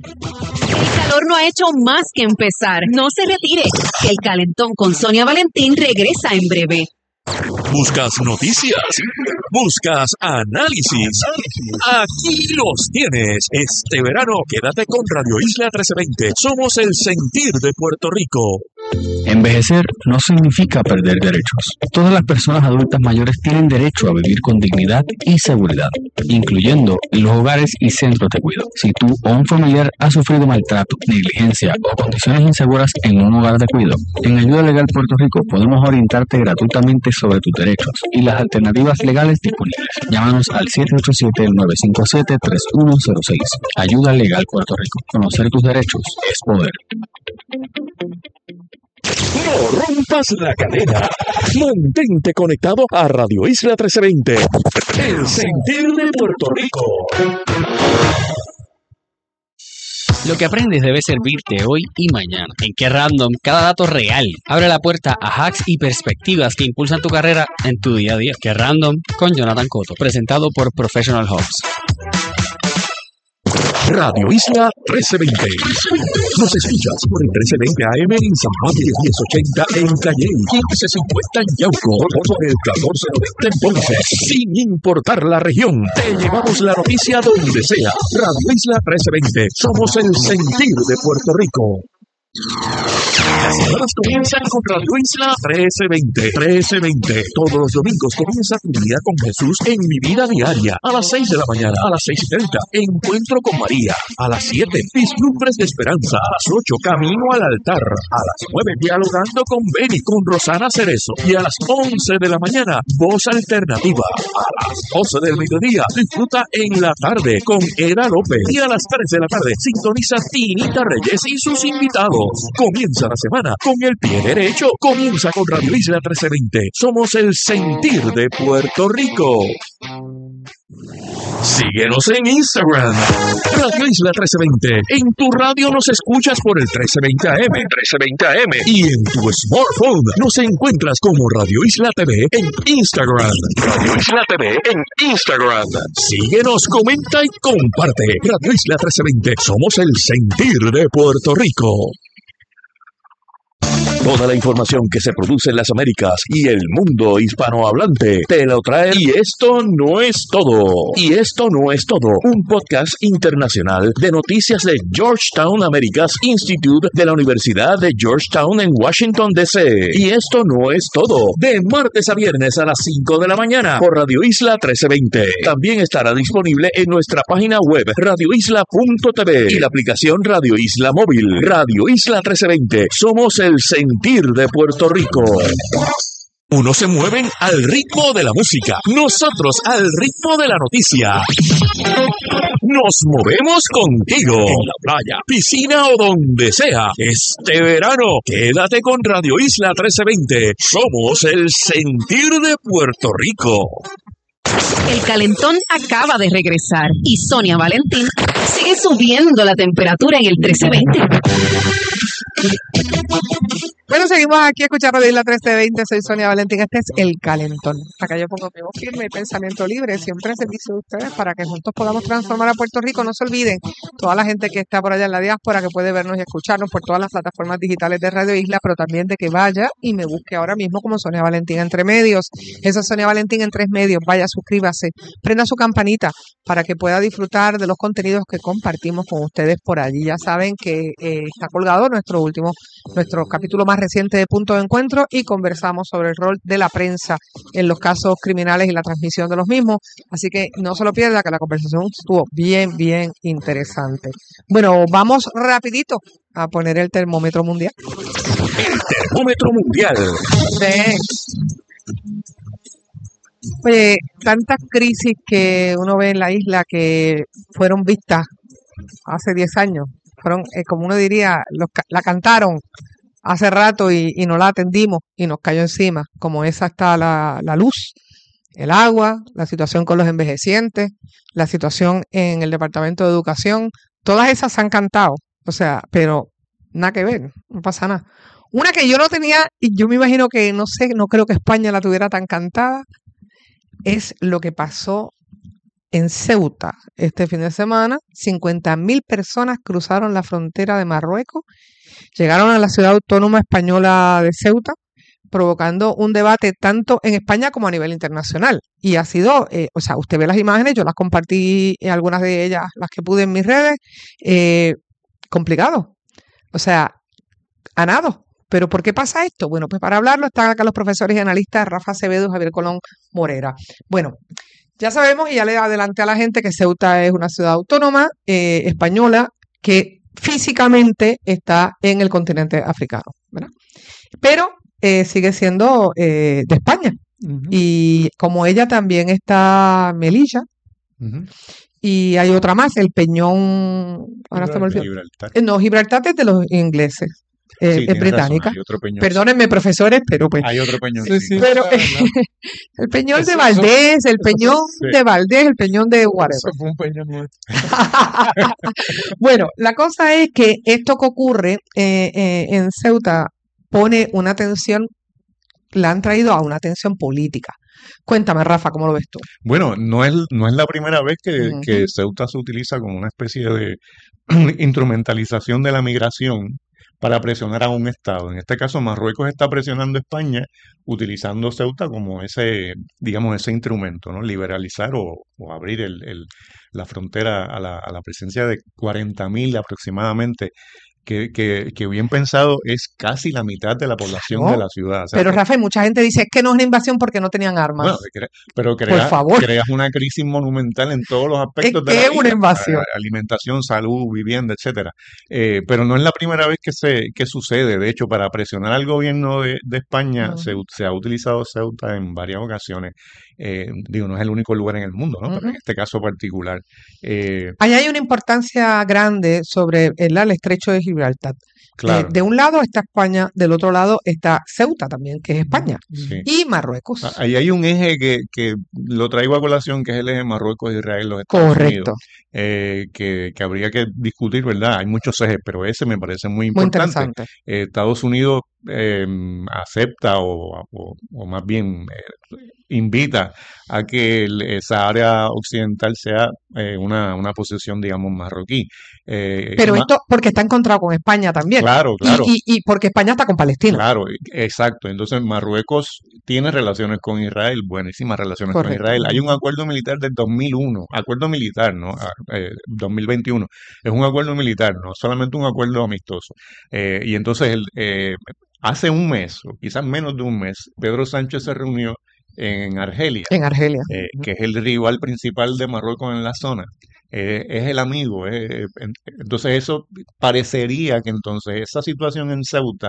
El calor no ha hecho más que empezar. No se retire. que El calentón con Sonia Valentín regresa en breve. Buscas noticias, buscas análisis. Aquí los tienes. Este verano quédate con Radio Isla trece veinte. Somos el sentir de Puerto Rico. Envejecer no significa perder derechos. Todas las personas adultas mayores tienen derecho a vivir con dignidad y seguridad, incluyendo en los hogares y centros de cuidado. Si tú o un familiar ha sufrido maltrato, negligencia o condiciones inseguras en un hogar de cuidado, en Ayuda Legal Puerto Rico podemos orientarte gratuitamente sobre tus derechos y las alternativas legales disponibles. Llámanos al siete ocho siete, nueve cinco siete, tres uno cero seis. Ayuda Legal Puerto Rico. Conocer tus derechos es poder. No rompas la cadena. Mantente conectado a Radio Isla trece veinte. El sentir de Puerto Rico. Lo que aprendes debe servirte hoy y mañana. En Qué Random, cada dato real abre la puerta a hacks y perspectivas que impulsan tu carrera en tu día a día. Qué Random con Jonathan Cotto, presentado por Professional Hubs. Radio Isla trece veinte. Nos escuchas por el trece veinte A M en San Juan y el diez ochenta en Calle, quince cincuenta en Yauco, por el catorce noventa en Ponce. Sin importar la región, te llevamos la noticia donde sea. Radio Isla trece veinte. Somos el sentir de Puerto Rico. Las semanas comienzan con Radio Isla trece veinte. trece veinte. Todos los domingos comienza tu día con Jesús en Mi Vida Diaria. A las seis de la mañana, a las seis y treinta, Encuentro con María. A las siete, Vislumbres de Esperanza. A las ocho, Camino al Altar. A las nueve, Dialogando con Beni, con Rosana Cerezo. Y a las once de la mañana, Voz Alternativa. A las doce del mediodía, disfruta en la tarde con Era López. Y a las tres de la tarde, sintoniza Tinita Reyes y sus invitados. Comienza la semana con el pie derecho. Comienza con Radio Isla trece veinte. Somos el sentir de Puerto Rico. Síguenos en Instagram, Radio Isla trece veinte. En tu radio nos escuchas por el trece veinte A M, trece veinte A M. Y en tu smartphone nos encuentras como Radio Isla T V en Instagram. Radio Isla T V en Instagram. Síguenos, comenta y comparte. Radio Isla trece veinte. Somos el sentir de Puerto Rico. Toda la información que se produce en las Américas y el mundo hispanohablante te lo trae. Y esto no es todo. Y esto no es todo. Un podcast internacional de noticias de Georgetown Americas Institute de la Universidad de Georgetown en Washington, D C. Y esto no es todo. De martes a viernes a las cinco de la mañana por Radio Isla trece veinte. También estará disponible en nuestra página web radio isla punto t v y la aplicación Radio Isla Móvil. Radio Isla trece veinte. Somos el sentir de Puerto Rico. Unos se mueven al ritmo de la música, nosotros al ritmo de la noticia. Nos movemos contigo en la playa, piscina o donde sea. Este verano, quédate con Radio Isla trece veinte. Somos el sentir de Puerto Rico. El calentón acaba de regresar y Sonia Valentín sigue subiendo la temperatura en el trece veinte. Bueno, seguimos aquí escuchando de Isla trece veinte. Soy Sonia Valentín. Este es El Calentón. Acá yo pongo mi voz firme y pensamiento libre. Siempre al servicio de ustedes para que juntos podamos transformar a Puerto Rico. No se olviden, toda la gente que está por allá en la diáspora que puede vernos y escucharnos por todas las plataformas digitales de Radio Isla, pero también de que vaya y me busque ahora mismo como Sonia Valentín Entre Medios. Eso es Sonia Valentín en Tres Medios. Vaya, suscríbase, prenda su campanita para que pueda disfrutar de los contenidos que compartimos con ustedes por allí. Ya saben que eh, está colgado nuestro último, nuestro capítulo más reciente de Punto de Encuentro y conversamos sobre el rol de la prensa en los casos criminales y la transmisión de los mismos. Así que no se lo pierda, que la conversación estuvo bien, bien interesante. Bueno, vamos rapidito a poner el termómetro mundial. El termómetro mundial. Sí. Oye, tantas crisis que uno ve en la isla que fueron vistas hace diez años, fueron, eh, como uno diría, los, la cantaron hace rato y, y no la atendimos y nos cayó encima, como esa está la, la luz, el agua, la situación con los envejecientes, la situación en el Departamento de Educación, todas esas se han cantado, o sea, pero nada que ver, no pasa nada. Una que yo no tenía, y yo me imagino que, no sé, no creo que España la tuviera tan cantada, es lo que pasó en Ceuta este fin de semana. cincuenta mil personas cruzaron la frontera de Marruecos, llegaron a la ciudad autónoma española de Ceuta, provocando un debate tanto en España como a nivel internacional. Y ha sido, eh, o sea, usted ve las imágenes, yo las compartí, eh, algunas de ellas, las que pude en mis redes, eh, complicado. O sea, a nada. ¿Pero por qué pasa esto? Bueno, pues para hablarlo están acá los profesores y analistas Rafa Acevedo y Javier Colón Morera. Bueno, ya sabemos y ya le adelanté a la gente que Ceuta es una ciudad autónoma eh, española que físicamente está en el continente africano, ¿verdad? Pero eh, sigue siendo eh, de España. Uh-huh. Y como ella también está Melilla. Uh-huh. Y hay otra más, el Peñón. Ahora se me olvidó. Gibraltar. Eh, no, Gibraltar es de los ingleses. Eh, sí, es británica. Razón, perdónenme, profesores, pero pues. Hay otro peñón. Sí, sí, pero eh, el peñón eso, de Valdés, eso, el peñón sí. de Valdés, el peñón de whatever. Eso fue un peñón nuestro. Bueno, la cosa es que esto que ocurre eh, eh, en Ceuta pone una tensión, la han traído a una tensión política. Cuéntame, Rafa, ¿cómo lo ves tú? Bueno, no es, no es la primera vez que, uh-huh. que Ceuta se utiliza como una especie de instrumentalización de la migración para presionar a un Estado. En este caso, Marruecos está presionando a España utilizando Ceuta como ese, digamos, ese instrumento, ¿no? Liberalizar o, o abrir el, el, la frontera a la, a la presencia de cuarenta mil aproximadamente, que, que, que bien pensado es casi la mitad de la población no, de la ciudad. O sea, pero Rafael, mucha gente dice es que no es una invasión porque no tenían armas. Bueno, pero crea, creas una crisis monumental en todos los aspectos es de que la es una invasión. Alimentación, salud, vivienda, etcétera. Eh, pero no es la primera vez que se que sucede. De hecho, para presionar al gobierno de, de España uh-huh. se, se ha utilizado Ceuta en varias ocasiones. Eh, digo, no es el único lugar en el mundo, ¿no? Uh-huh. Pero en este caso particular. Eh, Ahí hay una importancia grande sobre el, el estrecho de Gibraltar. Gibraltar. Claro. Eh, de un lado está España, del otro lado está Ceuta también, que es España, Sí. y Marruecos. Ah, Ahí hay un eje que, que lo traigo a colación, que es el eje Marruecos, Israel, los Estados Unidos, Correcto, eh, que, que habría que discutir, ¿verdad? Hay muchos ejes, pero ese me parece muy muy importante. interesante. Eh, Estados Unidos eh, acepta o, o- o más bien eh, invita a que el- esa área occidental sea eh, una, una posesión, digamos, marroquí. Eh, y Pero ma- esto porque está encontrado con España también, claro, y, claro. y, y porque España está con Palestina. Claro, exacto. Entonces Marruecos tiene relaciones con Israel, buenísimas relaciones con Correcto. Israel. Hay un acuerdo militar del dos mil uno, acuerdo militar, ¿no? Ah, eh, dos mil veintiuno. Es un acuerdo militar, no solamente un acuerdo amistoso. Eh, y entonces el, eh, hace un mes, o quizás menos de un mes, Pedro Sánchez se reunió en Argelia, En Argelia. eh, que es el rival principal de Marruecos en la zona. Eh, es el amigo. eh, en- entonces eso parecería que entonces esa situación en Ceuta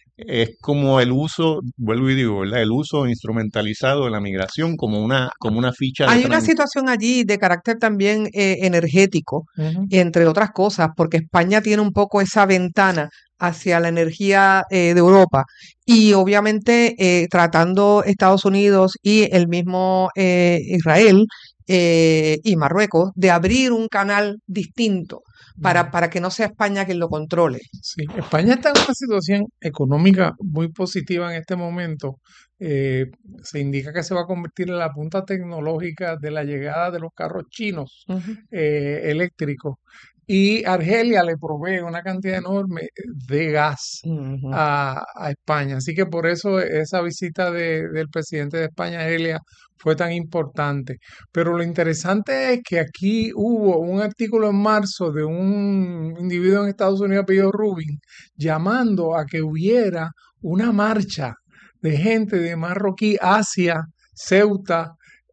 es como el uso, vuelvo y digo, ¿verdad? El uso instrumentalizado de la migración como una, como una ficha de Hay una tran- situación allí de carácter también eh, energético, Ujú. entre otras cosas, porque España tiene un poco esa ventana hacia la energía eh, de Europa y obviamente eh, tratando Estados Unidos y el mismo eh, Israel eh, y Marruecos de abrir un canal distinto para, para que no sea España quien lo controle. Sí, España está en una situación económica muy positiva en este momento. Eh, se indica que se va a convertir en la punta tecnológica de la llegada de los carros chinos Ujú. eh, eléctricos. Y Argelia le provee una cantidad enorme de gas Ujú. a, a España. Así que por eso esa visita de- del presidente de España, Argelia, fue tan importante. Pero lo interesante es que aquí hubo un artículo en marzo de un individuo en Estados Unidos apellido Rubin llamando a que hubiera una marcha de gente de Marroquí hacia Ceuta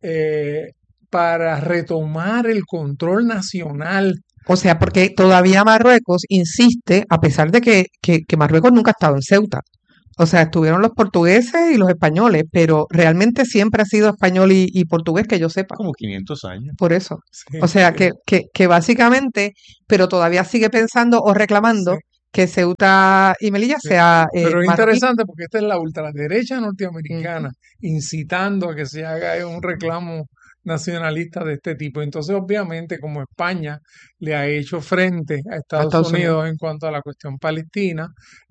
eh, para retomar el control nacional. O sea, porque todavía Marruecos insiste, a pesar de que, que, que Marruecos nunca ha estado en Ceuta. O sea, estuvieron los portugueses y los españoles, pero realmente siempre ha sido español y, y portugués, que yo sepa. como quinientos años. Por eso. Sí, O sea, sí. que, que, que básicamente, pero todavía sigue pensando o reclamando que Ceuta y Melilla Sí. sea eh, Pero es marroquí. interesante porque esta es la ultraderecha norteamericana incitando a que se haga un reclamo nacionalista de este tipo. Entonces, obviamente, como España le ha hecho frente a Estados, Estados Unidos, Unidos. en cuanto a la cuestión palestina,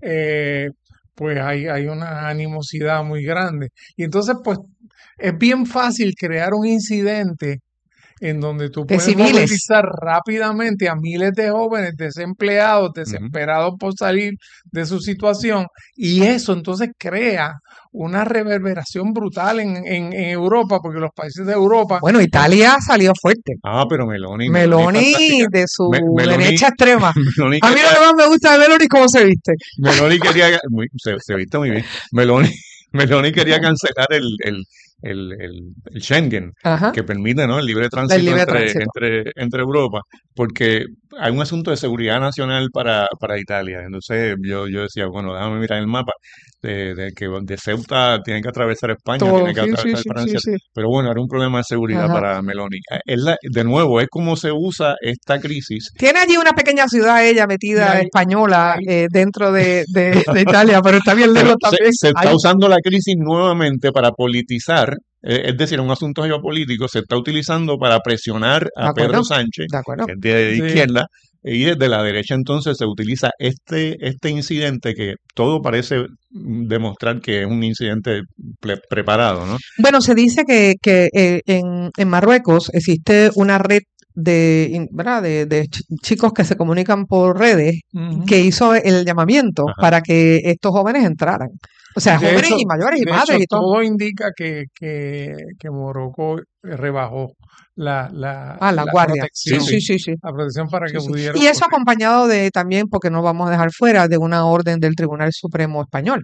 eh, pues hay, hay una animosidad muy grande. Y entonces, pues, es bien fácil crear un incidente en donde tú De puedes civiles. movilizar rápidamente a miles de jóvenes desempleados, desesperados por salir de su situación, y eso entonces crea una reverberación brutal en, en, en Europa, porque los países de Europa... Bueno, Italia salió fuerte. Ah, pero Meloni, Meloni fantástica. de su Me- Meloni- derecha extrema. Meloni A mí lo quería- que más me gusta de Meloni es cómo se viste. Meloni quería, muy- se, se viste muy bien. Meloni, Meloni quería cancelar el, el, el, el- el Schengen, Ajá. que permite, ¿no? el libre tránsito, libre entre, tránsito. Entre, entre Europa, porque hay un asunto de seguridad nacional para, para Italia. Entonces yo, yo decía, bueno, déjame mirar el mapa de, de que de Ceuta tiene que atravesar España, Todo, tiene que sí, sí, atravesar sí, Francia. sí, sí. Pero bueno, era un problema de seguridad Ajá. para Meloni. Eh, Es la- de nuevo, es como se usa esta crisis. Tiene allí una pequeña ciudad ella metida Y ahí- española eh, dentro de, de- de Italia, pero está bien lejos Pero se, también. se está Ahí- usando la crisis nuevamente para politizar, eh, es decir, un asunto geopolítico, se está utilizando para presionar De a acuerdo, Pedro Sánchez, de acuerdo. que es de Sí. izquierda, y desde la derecha entonces se utiliza este, este incidente que todo parece mm, demostrar que es un incidente pre- preparado, ¿no? Bueno, se dice que, que eh, en, en Marruecos existe una red de, in- ¿verdad? de, de ch- chicos que se comunican por redes Ujú. que hizo el llamamiento Ajá. para que estos jóvenes entraran. O sea, De jóvenes hecho- y mayores y de madres hecho, y todo. todo indica que, que, que Morocco rebajó la, la, Ah, la guardia. protección, Sí, sí, sí. la protección para que Sí, sí. pudieran... Y eso acompañado de también, porque no vamos a dejar fuera, de una orden del Tribunal Supremo Español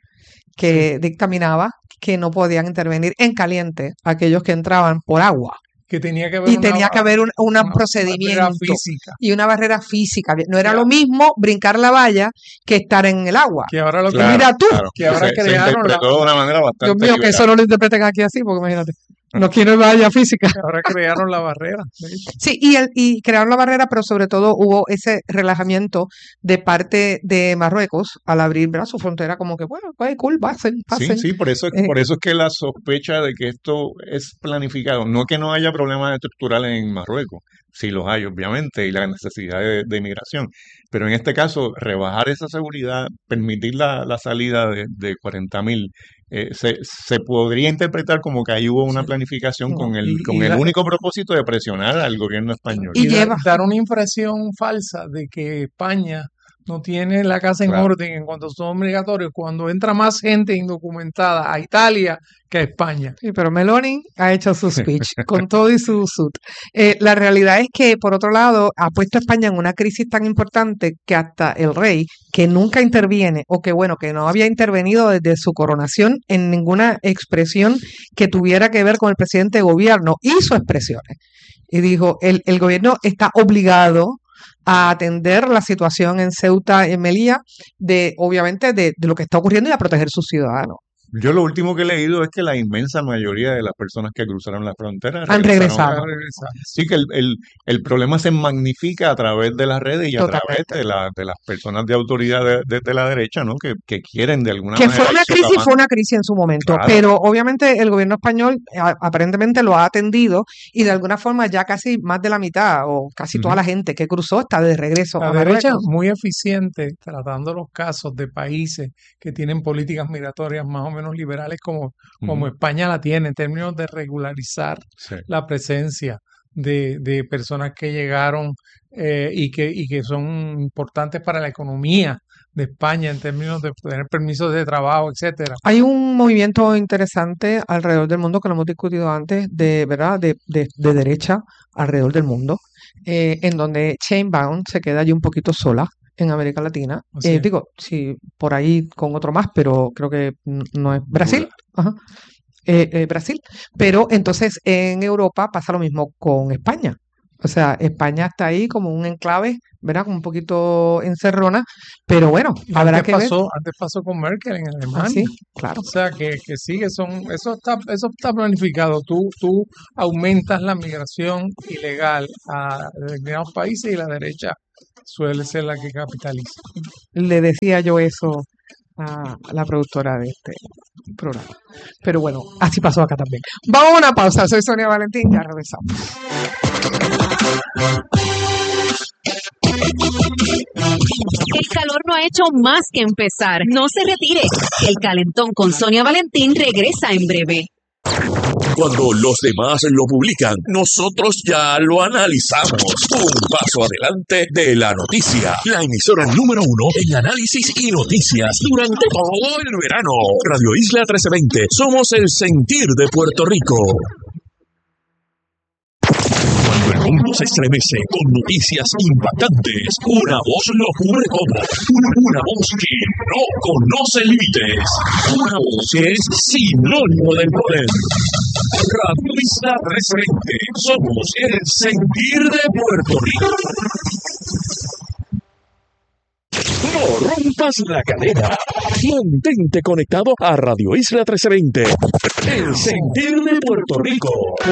que dictaminaba que no podían intervenir en caliente aquellos que entraban por agua. que tenía que haber Y una, tenía que haber un, un una procedimiento barrera física. y una barrera física. No era Ya. lo mismo brincar la valla que estar en el agua. Que ahora lo que Claro, mira tú, claro. que ahora se, se crearon la- interpretó de una manera Dios bastante mío, que liberal. eso no lo interpreten aquí así, porque imagínate. No quiero vaya física. Ahora crearon la barrera. Sí, y, el, y crearon la barrera, pero sobre todo hubo ese relajamiento de parte de Marruecos al abrir, ¿verdad?, su frontera, como que, bueno, pues cool, pasen, pasen. Sí, sí, por eso, es, Eh, por eso es que la sospecha de que esto es planificado, no que no haya problemas estructurales en Marruecos, sí los hay obviamente, y la necesidad de, de migración, pero en este caso rebajar esa seguridad, permitir la, la salida de, de cuarenta mil, eh, se, se podría interpretar como que ahí hubo una planificación No, con el, y, con y el la- único propósito de presionar al gobierno español. y da- dar una impresión falsa de que España no tiene la casa en Claro. orden en cuanto son obligatorios, cuando entra más gente indocumentada a Italia que a España. Sí, pero Meloni ha hecho su speech con todo y su suit. Eh, la realidad es que, por otro lado, ha puesto a España en una crisis tan importante que hasta el rey, que nunca interviene, o que bueno, que no había intervenido desde su coronación en ninguna expresión que tuviera que ver con el presidente de gobierno, hizo expresiones. Y dijo, el, el gobierno está obligado a atender la situación en Ceuta y en Melilla, de, obviamente, de, de lo que está ocurriendo y a proteger sus ciudadanos. Yo lo último que he leído es que la inmensa mayoría de las personas que cruzaron la frontera Han regresaron. regresado. Sí, que el, el, el problema se magnifica a través de las redes y a través Totalmente. de, la, de las personas de autoridad de, de- de la derecha, ¿no? Que, que quieren de alguna Que manera fue una ir crisis, socavando. fue una crisis en su momento, Claro. pero obviamente el gobierno español a- aparentemente lo ha atendido y de alguna forma ya casi más de la mitad o casi toda Ujú. la gente que cruzó está de regreso La a derecha Marruecos. muy eficiente tratando los casos de países que tienen políticas migratorias más o menos liberales como, como Ujú. España la tiene en términos de regularizar Sí. la presencia de, de personas que llegaron eh, y que, y que son importantes para la economía de España en términos de tener permisos de trabajo, etcétera. Hay un movimiento interesante alrededor del mundo que lo hemos discutido antes, de verdad, de, de, de derecha alrededor del mundo, eh, en donde Chainbound se queda allí un poquito sola en América Latina. Así Eh, es. digo, sí, por ahí con otro más, pero creo que n- no es Brasil. Ajá. Eh, eh, Brasil. Pero entonces en Europa pasa lo mismo con España. O sea, España está ahí como un enclave, ¿verdad? Como un poquito encerrona, pero bueno, Y habrá antes que ver. pasó, antes pasó con Merkel en Ah, Alemania. sí, claro. O sea que, que sí, que son, eso está, eso está planificado. Tú, tú aumentas la migración ilegal a determinados países y la derecha suele ser la que capitaliza. Le decía yo eso a la productora de este programa. Pero bueno, así pasó acá también. Vamos a una pausa. Soy Sonia Valentín, ya regresamos. El calor no ha hecho más que empezar. No se retire. El calentón con Sonia Valentín regresa en breve. Cuando los demás lo publican, nosotros ya lo analizamos. Un paso adelante de la noticia. La emisora número uno en análisis y noticias durante todo el verano. Radio Isla trece veinte. Somos el sentir de Puerto Rico. Cuando el mundo se estremece con noticias impactantes, una voz lo cubre todo. Una, una voz que no conoce límites. Una voz que es sinónimo del poder. Radio Isla trece veinte. Somos el sentir de Puerto Rico. No rompas la cadena. Mantente conectado a Radio Isla trece veinte. El sentir de Puerto Rico.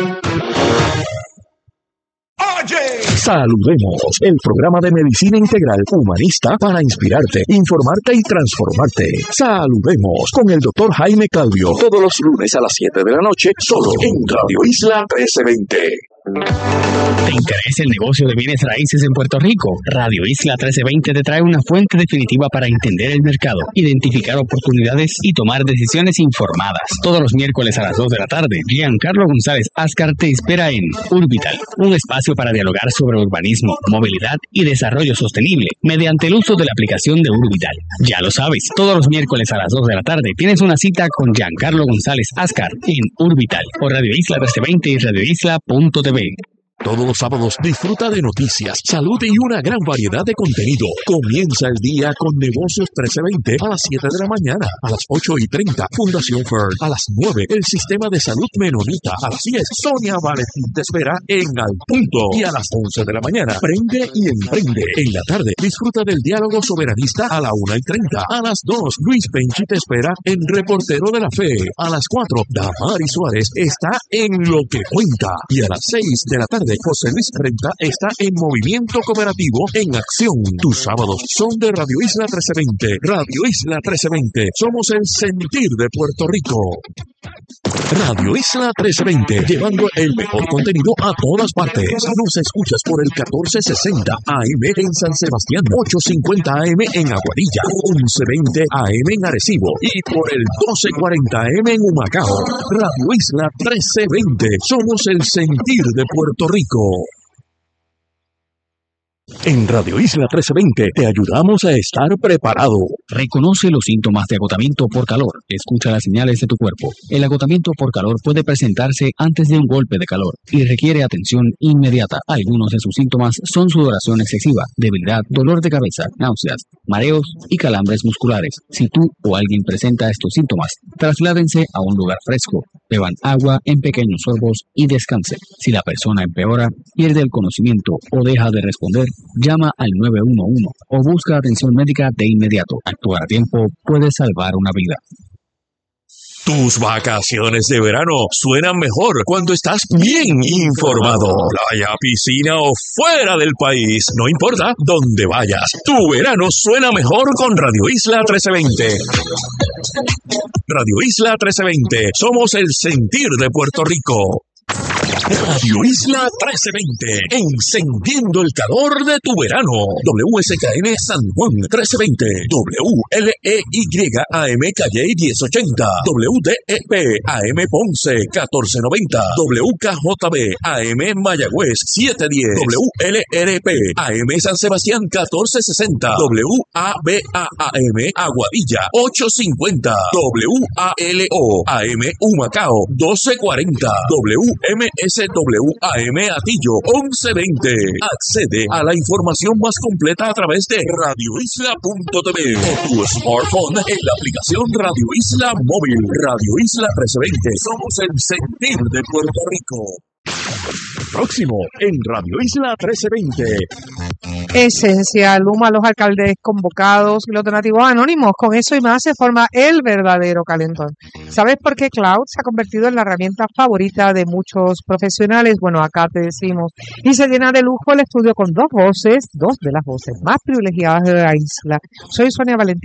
Saludemos, el programa de medicina integral humanista para inspirarte, informarte y transformarte. Saludemos con el doctor Jaime Claudio, todos los lunes a las siete de la noche, solo en Radio Isla trece veinte. ¿Te interesa el negocio de bienes raíces en Puerto Rico? Radio Isla trece veinte te trae una fuente definitiva para entender el mercado, identificar oportunidades y tomar decisiones informadas. Todos los miércoles a las dos de la tarde, Giancarlo González Ascar te espera en Urbital, un espacio para dialogar sobre urbanismo, movilidad y desarrollo sostenible mediante el uso de la aplicación de Urbital. Ya lo sabes, todos los miércoles a las dos de la tarde tienes una cita con Giancarlo González Ascar en Urbital o Radio Isla trece veinte y radio isla punto t v. Todos los sábados disfruta de noticias, salud y una gran variedad de contenido. Comienza el día con Negocios trece veinte a las siete de la mañana, a las ocho y treinta Fundación Fern, a las nueve el Sistema de Salud Menonita, a las diez Sonia Valentín te espera en Al Punto y a las once de la mañana Prende y Emprende. En la tarde disfruta del diálogo soberanista a la una y treinta, a las dos Luis Penchi te espera en Reportero de la Fe, a las cuatro Damari Suárez está en Lo que Cuenta y a las seis de la tarde José Luis Renta está en Movimiento Cooperativo en Acción. Tus sábados son de Radio Isla trece veinte. Radio Isla trece veinte. Somos el sentir de Puerto Rico. Radio Isla trece veinte, llevando el mejor contenido a todas partes. Nos escuchas por el catorce sesenta A M en San Sebastián, ochocientos cincuenta A M en Aguadilla, once veinte A M en Arecibo y por el doce cuarenta A M en Humacao. Radio Isla trece veinte, somos el sentir de Puerto Rico. En Radio Isla trece veinte te ayudamos a estar preparado. Reconoce los síntomas de agotamiento por calor. Escucha las señales de tu cuerpo. El agotamiento por calor puede presentarse antes de un golpe de calor y requiere atención inmediata. Algunos de sus síntomas son sudoración excesiva, debilidad, dolor de cabeza, náuseas, mareos y calambres musculares. Si tú o alguien presenta estos síntomas, trasládense a un lugar fresco, beban agua en pequeños sorbos y descansen. Si la persona empeora, pierde el conocimiento o deja de responder, llama al nueve uno uno o busca atención médica de inmediato. Actuar a tiempo puede salvar una vida. Tus vacaciones de verano suenan mejor cuando estás bien informado. Playa, piscina o fuera del país, no importa dónde vayas. Tu verano suena mejor con Radio Isla trece veinte. Radio Isla trece veinte, somos el sentir de Puerto Rico. Radio Isla trece veinte, encendiendo el calor de tu verano. W S K N San Juan trece veinte, W L E Y A M Calle diez ochenta, W D E P A M Ponce catorce noventa, W K J B A M Mayagüez setecientos diez, W L R P A M San Sebastián catorce sesenta, W A B A A M Aguadilla ochocientos cincuenta, W A L O A M Humacao doce cuarenta, W M S W A M Atillo once veinte. Accede a la información más completa a través de radio isla punto t v o tu smartphone en la aplicación Radio Isla Móvil. Radio Isla trece veinte. Somos el sentir de Puerto Rico. Próximo en Radio Isla trece veinte. Esencial, humo a los alcaldes convocados y los donativos anónimos. Con eso y más se forma el verdadero calentón. ¿Sabes por qué Cloud se ha convertido en la herramienta favorita de muchos profesionales? Bueno, acá te decimos. Y se llena de lujo el estudio con dos voces, dos de las voces más privilegiadas de la isla. Soy Sonia Valentín.